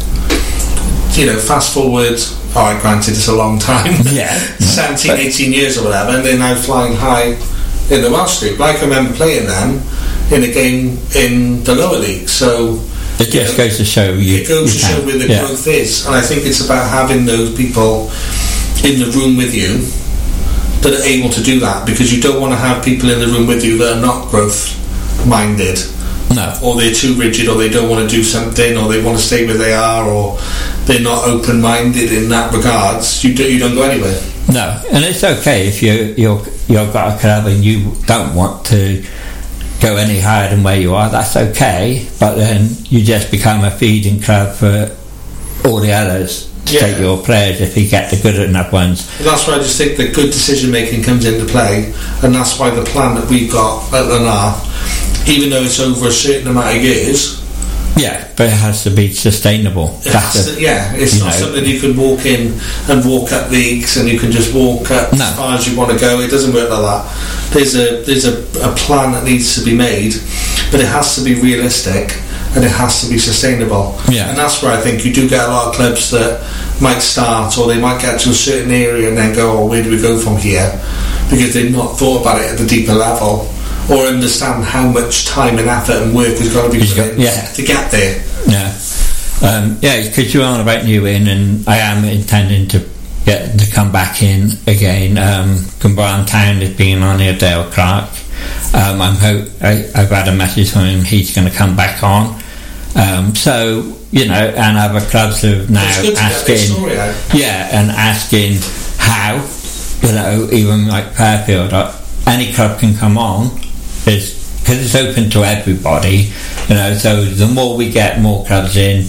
[SPEAKER 2] You know, fast forward, alright, granted it's a long time,
[SPEAKER 1] Yeah.
[SPEAKER 2] seventeen, eighteen years or whatever, and they're now flying high in the Welsh League. But I can remember playing them in a game in the lower league. So
[SPEAKER 1] it just
[SPEAKER 2] know,
[SPEAKER 1] goes to show you.
[SPEAKER 2] It goes
[SPEAKER 1] you
[SPEAKER 2] to
[SPEAKER 1] can.
[SPEAKER 2] show where the
[SPEAKER 1] yeah.
[SPEAKER 2] growth is, and I think it's about having those people in the room with you that are able to do that, because you don't want to have people in the room with you that are not growth minded.
[SPEAKER 1] No.
[SPEAKER 2] Or they're too rigid, or they don't want to do something, or they want to stay where they are, or they're not open-minded in that regards. You, do, you don't go anywhere.
[SPEAKER 1] No, and it's okay if you you're you've got a club and you don't want to go any higher than where you are. That's okay, but then you just become a feeding club for all the others to
[SPEAKER 2] Yeah.
[SPEAKER 1] take your players if you get the good enough ones.
[SPEAKER 2] And that's why I just think that good decision making comes into play, and that's why the plan that we've got at Lanark, even though it's over a certain amount of years,
[SPEAKER 1] Yeah, but it has to be sustainable.
[SPEAKER 2] it has
[SPEAKER 1] a,
[SPEAKER 2] to, yeah, it's
[SPEAKER 1] you
[SPEAKER 2] not
[SPEAKER 1] know,
[SPEAKER 2] something you can walk in and walk up leagues and you can just walk up
[SPEAKER 1] No.
[SPEAKER 2] as far as you want to go. It doesn't work like that. There's a there's a, a plan that needs to be made, but it has to be realistic and it has to be sustainable.
[SPEAKER 1] Yeah.
[SPEAKER 2] And that's where I think you do get a lot of clubs that might start, or they might get to a certain area and then go, oh, where do we go from here? Because they've not thought about it at the deeper level, or understand how much time and effort and work has got to be put in
[SPEAKER 1] yeah.
[SPEAKER 2] to get there.
[SPEAKER 1] Yeah, um, yeah, because you're on about New Inn, and I am intending to get to come back in again. Um, Cumbrian Town has been on here, Dale Clark. Um, I'm hope I, I've had a message from him. He's going to come back on. Um, so you know, and other clubs have now
[SPEAKER 2] It's good to get
[SPEAKER 1] asking,
[SPEAKER 2] their story out.
[SPEAKER 1] yeah, and asking how, you know, even like Fairfield, uh, any club can come on. Is because it's open to everybody, you know. So the more we get more clubs in,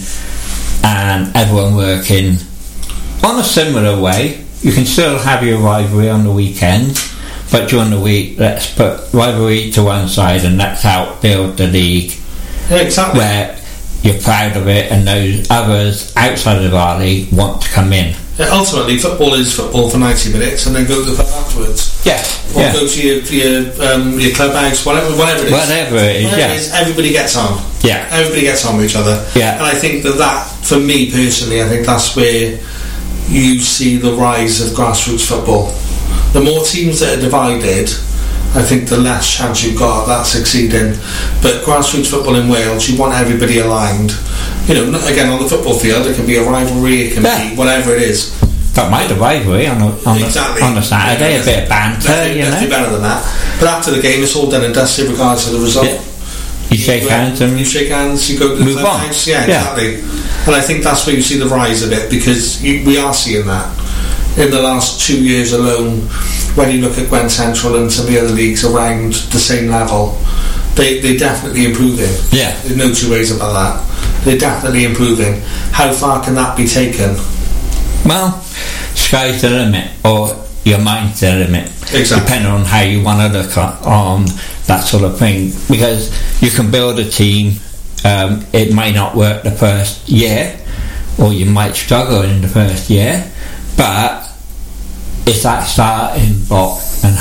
[SPEAKER 1] and everyone working on a similar way, you can still have your rivalry on the weekends, but during the week, let's put rivalry to one side and let's help build the league.
[SPEAKER 2] Yeah, exactly.
[SPEAKER 1] Where you're proud of it, and those others outside of our league want to come in.
[SPEAKER 2] Yeah, ultimately, football is football for ninety minutes, and then go to the pub afterwards.
[SPEAKER 1] Yeah,
[SPEAKER 2] Or
[SPEAKER 1] yeah.
[SPEAKER 2] go to your your, um, your clubhouse, whatever, whatever it is.
[SPEAKER 1] Whatever it is,
[SPEAKER 2] Whatever
[SPEAKER 1] yeah.
[SPEAKER 2] it is, everybody gets on.
[SPEAKER 1] Yeah.
[SPEAKER 2] Everybody gets on with each other.
[SPEAKER 1] Yeah.
[SPEAKER 2] And I think that that, for me personally, I think that's where you see the rise of grassroots football. The more teams that are divided, I think the less chance you've got of that succeeding. But grassroots football in Wales, you want everybody aligned. You know, not- again, on the football field, it can be a rivalry, it can
[SPEAKER 1] Yeah.
[SPEAKER 2] be whatever it is.
[SPEAKER 1] Don't mind the rivalry on a, on,
[SPEAKER 2] Exactly.
[SPEAKER 1] a, on a Saturday, a bit of banter,
[SPEAKER 2] Definitely,
[SPEAKER 1] you know.
[SPEAKER 2] definitely better than that. But after the game, it's all done and dusted regardless of the result.
[SPEAKER 1] Yeah. You shake hands and
[SPEAKER 2] you shake hands, you go to the
[SPEAKER 1] move on.
[SPEAKER 2] clubhouse. Yeah,
[SPEAKER 1] Yeah.
[SPEAKER 2] exactly. And I think that's where you see the rise of it, because you, we are seeing that in the last two years alone. When you look at Gwent Central and some of the other leagues around the same level, they they're definitely improving.
[SPEAKER 1] Yeah.
[SPEAKER 2] There's no two ways about that. They're definitely improving. How far can that be taken?
[SPEAKER 1] Well, sky's the limit, or your mind's the limit.
[SPEAKER 2] Exactly.
[SPEAKER 1] Depending on how you want to look at, on that sort of thing. Because you can build a team, um, it may not work the first year, or you might struggle in the first year, but it's that starting block and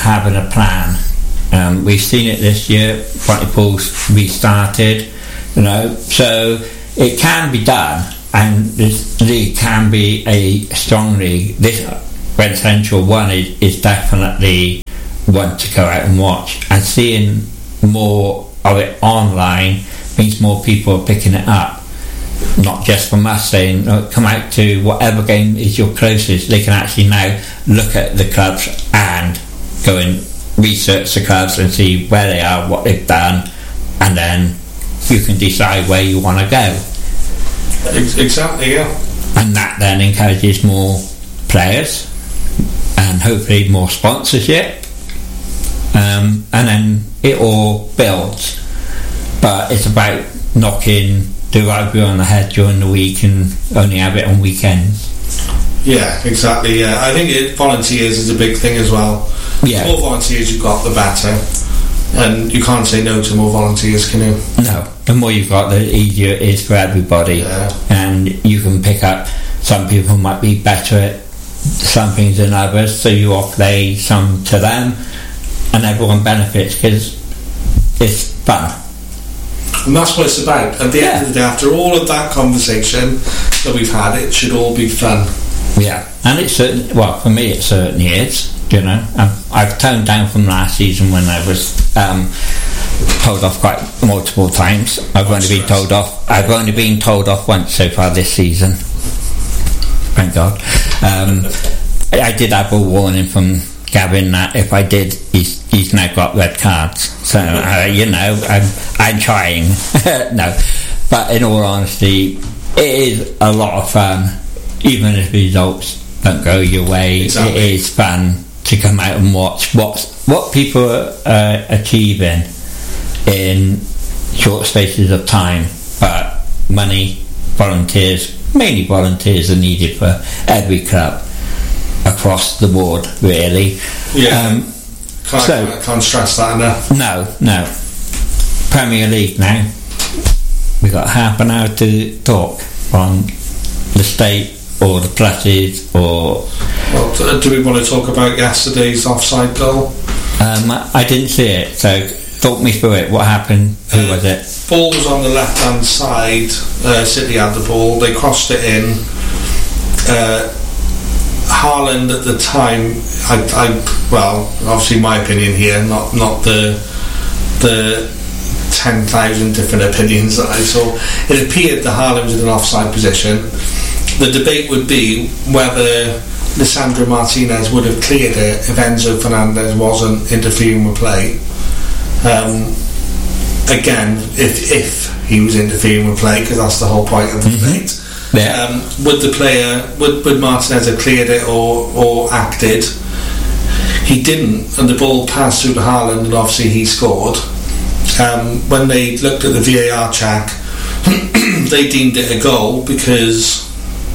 [SPEAKER 1] having a plan. Um, we've seen it this year. Pontypool's restarted, you know, so it can be done, and this league can be a strong league. This Red Central one is, is definitely one to go out and watch, and seeing more of it online means more people are picking it up, not just from us saying, oh, come out to whatever game is your closest. They can actually now look at the clubs and go and research the clubs and see where they are, what they've done, and then you can decide where you want to go.
[SPEAKER 2] Exactly, yeah.
[SPEAKER 1] And that then encourages more players and hopefully more sponsorship, um, and then it all builds. But it's about knocking the rugby on the head during the week and only have it on weekends.
[SPEAKER 2] Yeah, exactly, yeah. I think it, volunteers is a big thing as well.
[SPEAKER 1] Yeah.
[SPEAKER 2] The more volunteers you've got, the better. And you can't say no to more volunteers, can you?
[SPEAKER 1] No. The more you've got, the easier it is for everybody.
[SPEAKER 2] Yeah.
[SPEAKER 1] And you can pick up, some people might be better at some things than others, so you offlay some to them, and everyone benefits because it's fun.
[SPEAKER 2] And that's what it's about. At the
[SPEAKER 1] Yeah.
[SPEAKER 2] end of the day, after all of that conversation that we've had, it should all be fun.
[SPEAKER 1] Yeah, and it's certain, well, for me it certainly is, you know. I've, I've toned down from last season when I was um, told off quite multiple times. I've only been told off I've only been told off once so far this season, thank God. um, I did have a warning from Gavin that if I did, he's, he's now got red cards, so uh, you know, I'm, I'm trying. No, but in all honesty, it is a lot of fun. Even if the results don't go your way, exactly. It is fun to come out and watch what what people are uh, achieving in short spaces of time. But money, volunteers, mainly volunteers are needed for every club across the board, really.
[SPEAKER 2] Yeah,
[SPEAKER 1] um,
[SPEAKER 2] can't,
[SPEAKER 1] so,
[SPEAKER 2] can't, can't stress that enough.
[SPEAKER 1] No, no. Premier League now. We've got half an hour to talk on the state or the pluses, or
[SPEAKER 2] well, do we want to talk about yesterday's offside goal?
[SPEAKER 1] Um, I didn't see it, so talk me through it. What happened? Who uh, was it?
[SPEAKER 2] Ball was on the left hand side. uh, City had the ball, they crossed it in. uh, Haaland at the time, I, I well obviously my opinion here, not not the the ten thousand different opinions that I saw, it appeared that Haaland was in an offside position. The debate would be whether Lisandro Martinez would have cleared it if Enzo Fernandez wasn't interfering with play. Um, again, if if he was interfering with play, because that's the whole point of the
[SPEAKER 1] mm-hmm.
[SPEAKER 2] debate.
[SPEAKER 1] Yeah.
[SPEAKER 2] Um, would the player, would, would Martinez have cleared it or, or acted? He didn't, and the ball passed through to Haaland, and obviously he scored. Um, when they looked at the V A R check, they deemed it a goal because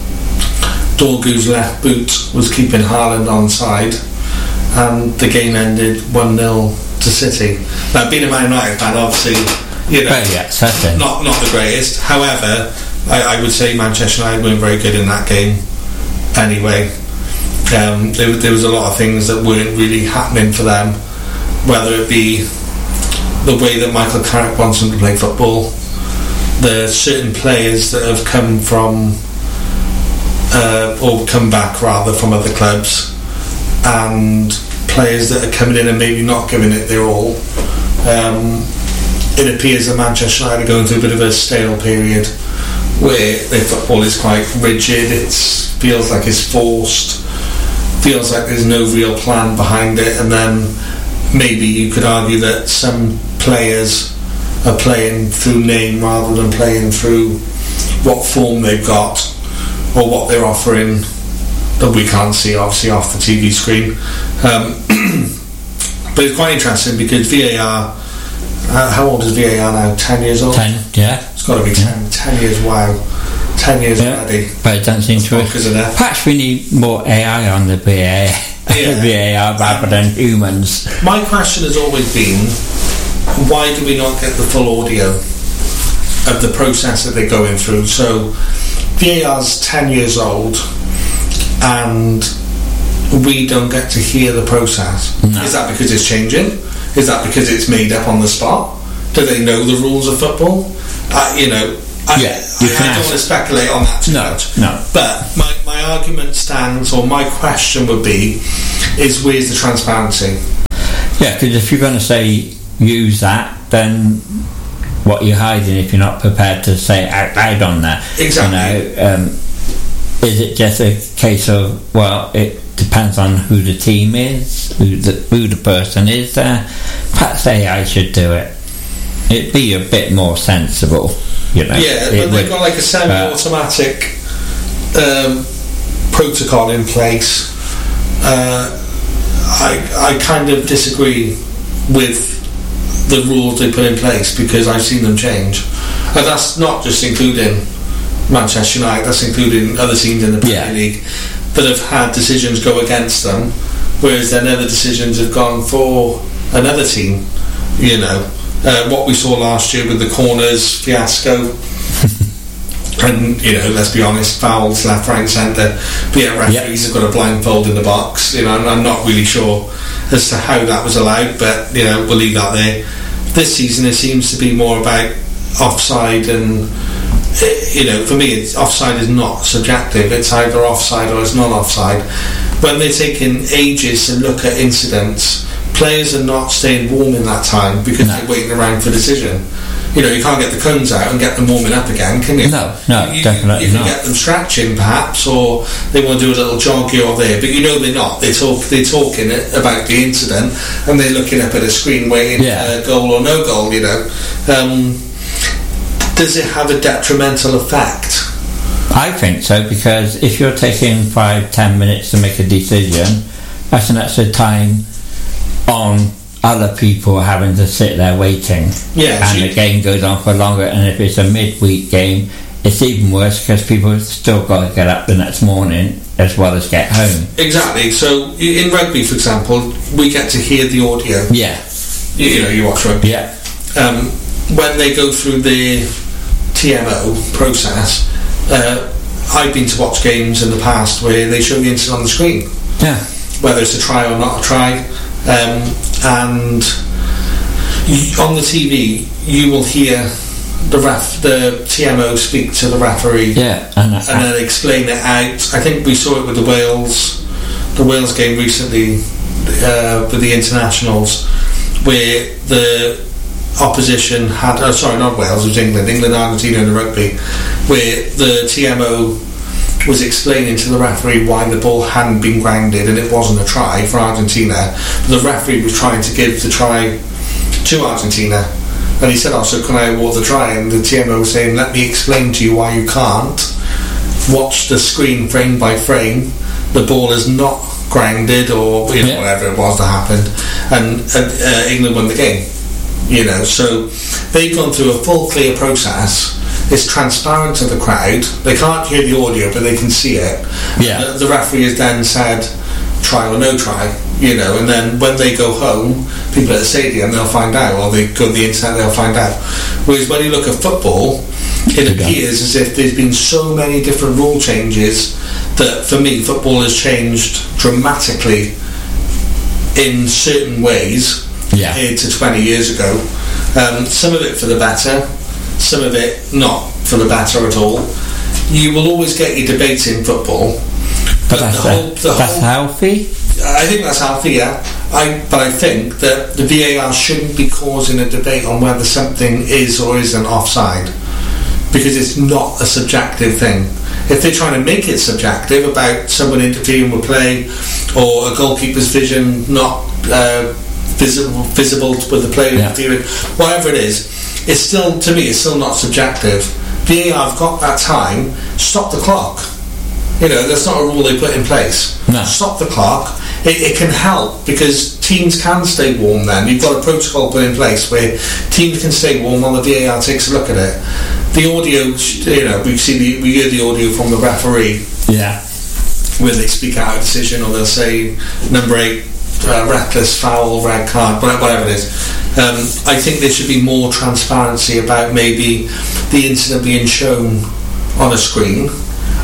[SPEAKER 2] Dorgu's left boot was keeping Haaland onside, and the game ended one nil to City. Now, being a Man United fan, obviously, you know,
[SPEAKER 1] well, yeah, certainly.
[SPEAKER 2] not not the greatest. However, I, I would say Manchester United weren't very good in that game anyway. Um, there, there was a lot of things that weren't really happening for them, whether it be the way that Michael Carrick wants them to play football, the certain players that have come from uh, or come back rather from other clubs, and players that are coming in and maybe not giving it their all. Um, it appears that Manchester United are going through a bit of a stale period where their football is quite rigid. It feels like it's forced, feels like there's no real plan behind it, and then maybe you could argue that some players are playing through name rather than playing through what form they've got or what they're offering that we can't see obviously off the T V screen. Um, but it's quite interesting because V A R, uh, how old is V A R now? ten years old?
[SPEAKER 1] ten, yeah.
[SPEAKER 2] It's got to be ten, yeah. ten years, wow. ten years
[SPEAKER 1] yeah.
[SPEAKER 2] already.
[SPEAKER 1] But it doesn't seem to
[SPEAKER 2] it.
[SPEAKER 1] Perhaps we need more A I on the V A R, yeah. V A R rather um, than humans.
[SPEAKER 2] My question has always been, why do we not get the full audio of the process that they're going through? So V A R's ten years old, and we don't get to hear the process.
[SPEAKER 1] No.
[SPEAKER 2] Is that because it's changing? Is that because it's made up on the spot? Do they know the rules of football? Uh, you know, I,
[SPEAKER 1] yeah,
[SPEAKER 2] I, I don't want to speculate on that too
[SPEAKER 1] no,
[SPEAKER 2] much.
[SPEAKER 1] No.
[SPEAKER 2] But my, my argument stands, or my question would be, is where's the transparency?
[SPEAKER 1] Yeah, because if you're going to say use that, then what you're hiding if you're not prepared to say it out loud on that?
[SPEAKER 2] Exactly.
[SPEAKER 1] You know, um, is it just a case of, well, it depends on who the team is, who the, who the person is there? Perhaps A I should do it. It'd be a bit more sensible, you know.
[SPEAKER 2] Yeah, but
[SPEAKER 1] it
[SPEAKER 2] they've
[SPEAKER 1] would,
[SPEAKER 2] got like a semi-automatic um, protocol in place. Uh, I I kind of disagree with the rules they put in place because I've seen them change, and that's not just including Manchester United. That's including other teams in the Premier
[SPEAKER 1] yeah.
[SPEAKER 2] League that have had decisions go against them, whereas then other decisions have gone for another team. You know. Uh, what we saw last year with the corners fiasco, and you know, let's be honest, fouls left, right, centre. But yeah, referees yep. have got a blindfold in the box. You know, I'm, I'm not really sure as to how that was allowed, but you know, we'll leave that there. This season, it seems to be more about offside, and you know, for me, it's, offside is not subjective. It's either offside or it's not offside. When they're taking ages to look at incidents, players are not staying warm in that time because no. they're waiting around for decision. You know, you can't get the cones out and get them warming up again, can you?
[SPEAKER 1] No, no,
[SPEAKER 2] you,
[SPEAKER 1] definitely
[SPEAKER 2] you can
[SPEAKER 1] not.
[SPEAKER 2] get them stretching perhaps, or they want to do a little jog here or there, but you know they're not. They talk, they're talking about the incident and they're looking up at a screen waiting
[SPEAKER 1] yeah.
[SPEAKER 2] for goal or no goal, you know. Um, does it have a detrimental effect?
[SPEAKER 1] I think so, because if you're taking five, ten minutes to make a decision, that's an extra time on other people having to sit there waiting.
[SPEAKER 2] Yeah,
[SPEAKER 1] and the game goes on for longer, and if it's a midweek game, it's even worse because people have still got to get up the next morning as well as get home.
[SPEAKER 2] Exactly. So in rugby, for example, we get to hear the audio.
[SPEAKER 1] Yeah.
[SPEAKER 2] You, you know, you watch rugby.
[SPEAKER 1] Yeah.
[SPEAKER 2] Um, when they go through the T M O process, uh, I've been to watch games in the past where they show the incident on the screen.
[SPEAKER 1] Yeah.
[SPEAKER 2] Whether it's a try or not a try. Um, and you, on the T V, you will hear the ref, the T M O speak to the referee,
[SPEAKER 1] yeah, and, uh,
[SPEAKER 2] and then explain it out. I think we saw it with the Wales, the Wales game recently uh, with the internationals, where the opposition had, oh, sorry, not Wales, it was England, England, Argentina in the rugby, where the T M O was explaining to the referee why the ball hadn't been grounded and it wasn't a try for Argentina. The referee was trying to give the try to Argentina, and he said, oh, so can I award the try? And the T M O was saying, let me explain to you why you can't. Watch the screen frame by frame. The ball is not grounded, or you know, yeah. whatever it was that happened, and uh, England won the game. You know, so they've gone through a full clear process. It's transparent to the crowd. They can't hear the audio, but they can see it.
[SPEAKER 1] Yeah.
[SPEAKER 2] The, the referee has then said try or no try, you know, and then when they go home, people at the stadium, they'll find out, or they go to the internet, they'll find out. Whereas when you look at football, it appears as if there's been so many different rule changes that, for me, football has changed dramatically in certain ways
[SPEAKER 1] yeah.
[SPEAKER 2] compared to twenty years ago. Um, some of it for the better, some of it not for the better at all. You will always get your debates in football,
[SPEAKER 1] but, but that's, the whole, the that's whole, healthy.
[SPEAKER 2] I think that's healthy, yeah. I, but I think that the V A R shouldn't be causing a debate on whether something is or isn't offside, because it's not a subjective thing. If they're trying to make it subjective about someone interfering with play, or a goalkeeper's vision not uh, visible, visible with the player yeah. interfering, whatever it is, it's still, to me, it's still not subjective. V A R have got that time. Stop the clock. You know, that's not a rule they put in place.
[SPEAKER 1] No.
[SPEAKER 2] Stop the clock. It, it can help because teams can stay warm then. You've got a protocol put in place where teams can stay warm while the V A R takes a look at it. The audio, you know, we see the, we hear the audio from the referee.
[SPEAKER 1] Yeah.
[SPEAKER 2] When they speak out a decision, or they'll say number eight, uh, reckless foul, red card, whatever it is. Um, I think there should be more transparency about maybe the incident being shown on a screen,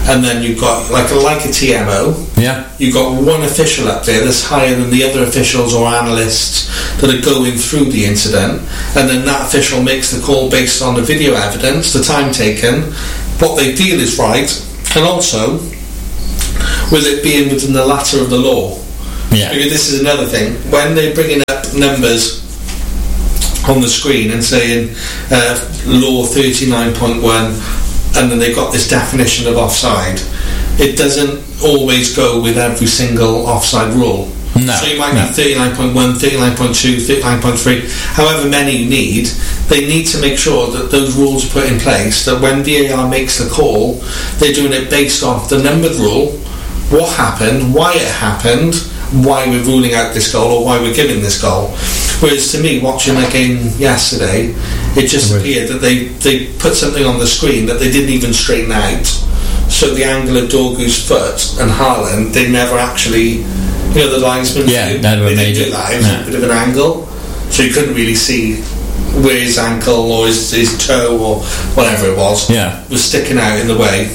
[SPEAKER 2] and then you've got like a, like a T M O.
[SPEAKER 1] Yeah.
[SPEAKER 2] You've got one official up there that's higher than the other officials or analysts that are going through the incident, and then that official makes the call based on the video evidence, the time taken, what they feel is right, and also with it being within the latter of the law.
[SPEAKER 1] Yeah.
[SPEAKER 2] Because this is another thing. When they're bringing up numbers on the screen and saying uh, law thirty-nine point one, and then they've got this definition of offside, it doesn't always go with every single offside rule.
[SPEAKER 1] No,
[SPEAKER 2] so you might
[SPEAKER 1] no.
[SPEAKER 2] need thirty-nine point one, thirty-nine point two, thirty-nine point three, however many you need. They need to make sure that those rules are put in place, that when V A R makes the call, they're doing it based off the numbered rule, what happened, why it happened, why we're ruling out this goal or why we're giving this goal. Whereas to me, watching that game yesterday, it just appeared that they, they put something on the screen that they didn't even straighten out. So the angle of Dorgu's foot and Haaland, they never actually, you know, the linesman,
[SPEAKER 1] yeah,
[SPEAKER 2] they,
[SPEAKER 1] never
[SPEAKER 2] they
[SPEAKER 1] made
[SPEAKER 2] didn't do
[SPEAKER 1] it.
[SPEAKER 2] that. It was
[SPEAKER 1] No.
[SPEAKER 2] a bit of an angle, so you couldn't really see where his ankle or his, his toe or whatever it was
[SPEAKER 1] Yeah.
[SPEAKER 2] was sticking out in the way.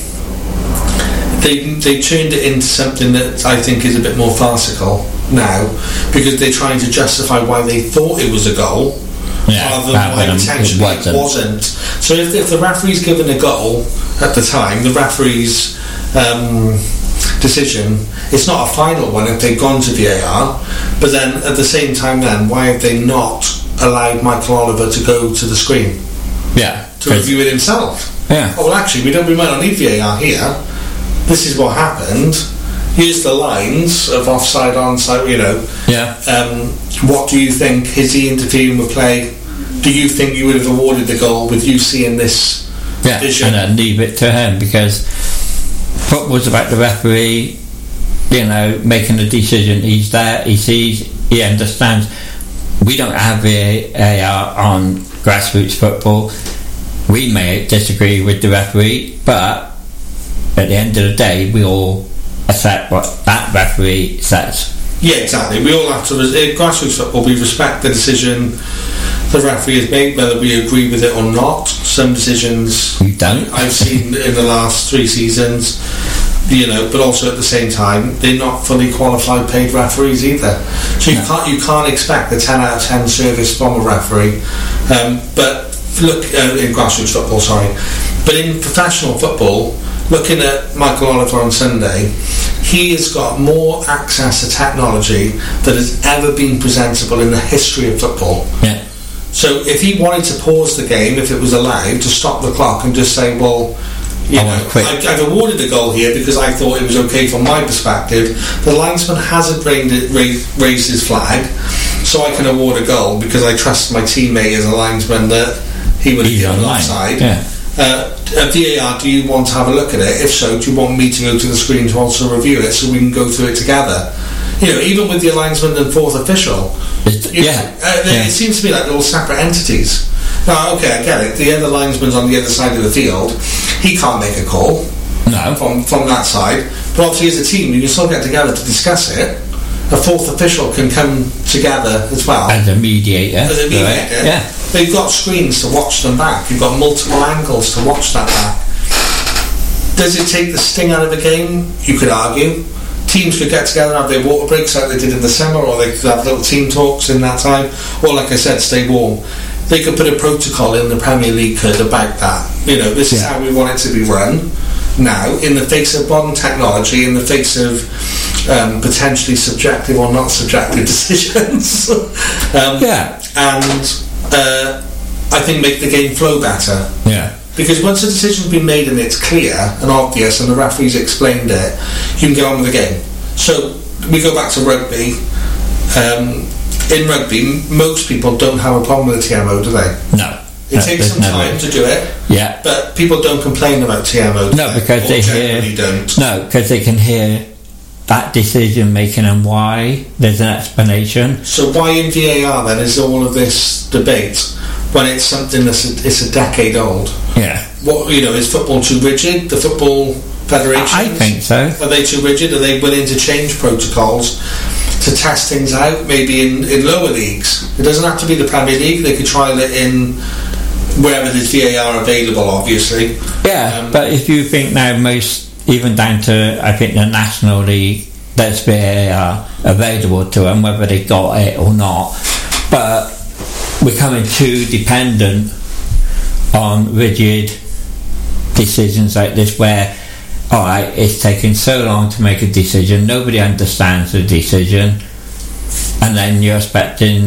[SPEAKER 2] They they turned it into something that I think is a bit more farcical now, because they're trying to justify why they thought it was a goal,
[SPEAKER 1] Yeah,
[SPEAKER 2] rather than
[SPEAKER 1] rather
[SPEAKER 2] why
[SPEAKER 1] than
[SPEAKER 2] potentially
[SPEAKER 1] it wasn't.
[SPEAKER 2] it wasn't. So if, if the referee's given a goal at the time, the referee's um, decision, it's not a final one if they've gone to V A R, but then at the same time then, why have they not allowed Michael Oliver to go to the screen
[SPEAKER 1] Yeah.
[SPEAKER 2] to review it himself?
[SPEAKER 1] Yeah.
[SPEAKER 2] Oh, well, actually, we don't. We might not need V A R here. This is what happened. Here's the lines of offside, onside. You know.
[SPEAKER 1] Yeah.
[SPEAKER 2] Um, what do you think? Is he interfering with play? Do you think you would have awarded the goal with you seeing this
[SPEAKER 1] Yeah.
[SPEAKER 2] vision?
[SPEAKER 1] And then leave it to him, because football's about the referee, you know, making a decision. He's there, he sees, he understands. We don't have V A R on grassroots football. We may disagree with the referee, but at the end of the day, we all accept what that referee says.
[SPEAKER 2] Yeah, exactly. We all have to. In grassroots football, we respect the decision the referee has made, whether we agree with it or not. Some decisions
[SPEAKER 1] We don't.
[SPEAKER 2] I've seen in the last three seasons, you know, but also at the same time, they're not fully qualified paid referees either. So you
[SPEAKER 1] No.
[SPEAKER 2] can't you can't expect the ten out of ten service from a referee. Um, but look, uh, in grassroots football, sorry, but in professional football, looking at Michael Oliver on Sunday, he has got more access to technology that has ever been presentable in the history of football.
[SPEAKER 1] Yeah.
[SPEAKER 2] So if he wanted to pause the game, if it was allowed, to stop the clock and just say, well, you
[SPEAKER 1] I
[SPEAKER 2] know,
[SPEAKER 1] want to quit.
[SPEAKER 2] I've, I've awarded the goal here because I thought it was okay from my perspective. The linesman hasn't raised, it, raised, raised his flag, so I can award a goal because I trust my teammate as a linesman that he would have
[SPEAKER 1] He's
[SPEAKER 2] given
[SPEAKER 1] online.
[SPEAKER 2] offside.
[SPEAKER 1] Yeah.
[SPEAKER 2] Uh, at V A R, do you want to have a look at it? If so, do you want me to go to the screen to also review it so we can go through it together? You know, even with the linesman and fourth official,
[SPEAKER 1] It's,
[SPEAKER 2] you know,
[SPEAKER 1] yeah.
[SPEAKER 2] uh,
[SPEAKER 1] yeah.
[SPEAKER 2] it seems to me like they're all separate entities. Now, okay, I get it. The other linesman's on the other side of the field. He can't make a call
[SPEAKER 1] No.
[SPEAKER 2] from, from that side. But obviously, as a team, you can still get together to discuss it. A fourth official can come together as well.
[SPEAKER 1] As a mediator.
[SPEAKER 2] As a mediator.
[SPEAKER 1] Right? Yeah.
[SPEAKER 2] They've got screens to watch them back. You've got multiple angles to watch that back. Does it take the sting out of the game? You could argue. Teams could get together and have their water breaks like they did in the summer, or they could have little team talks in that time, or like I said, stay warm. They could put a protocol in, the Premier League could, about that. You know, this is
[SPEAKER 1] Yeah.
[SPEAKER 2] how we want it to be run now, in the face of modern technology, in the face of um, potentially subjective or not subjective decisions. um,
[SPEAKER 1] Yeah.
[SPEAKER 2] and uh, I think make the game flow better.
[SPEAKER 1] Yeah.
[SPEAKER 2] Because once a decision's been made and it's clear and obvious and the referee's explained it, you can get on with the game. So we go back to rugby. Um, in rugby, most people don't have a problem with the T M O, do they?
[SPEAKER 1] No.
[SPEAKER 2] It
[SPEAKER 1] no,
[SPEAKER 2] takes
[SPEAKER 1] there's
[SPEAKER 2] some
[SPEAKER 1] never-
[SPEAKER 2] time to do it,
[SPEAKER 1] Yeah.
[SPEAKER 2] but people don't complain about T M O. do
[SPEAKER 1] No, because
[SPEAKER 2] Or
[SPEAKER 1] they
[SPEAKER 2] generally
[SPEAKER 1] hear.
[SPEAKER 2] don't.
[SPEAKER 1] No, because they can hear that decision making and why. There's an explanation.
[SPEAKER 2] So why in V A R then is all of this debate when it's something that's a, it's a decade old?
[SPEAKER 1] Yeah.
[SPEAKER 2] What, you know, is football too rigid? The football federation?
[SPEAKER 1] I think so.
[SPEAKER 2] Are they too rigid? Are they willing to change protocols to test things out, maybe in, in lower leagues? It doesn't have to be the Premier League. They could trial it in wherever there's V A R available, obviously.
[SPEAKER 1] Yeah,
[SPEAKER 2] Um,
[SPEAKER 1] but if you think now most even down to, I think, the National League, there's V A R available to them, whether they got it or not. But we're becoming too dependent on rigid decisions like this, where, alright, it's taking so long to make a decision, nobody understands the decision, and then you're expecting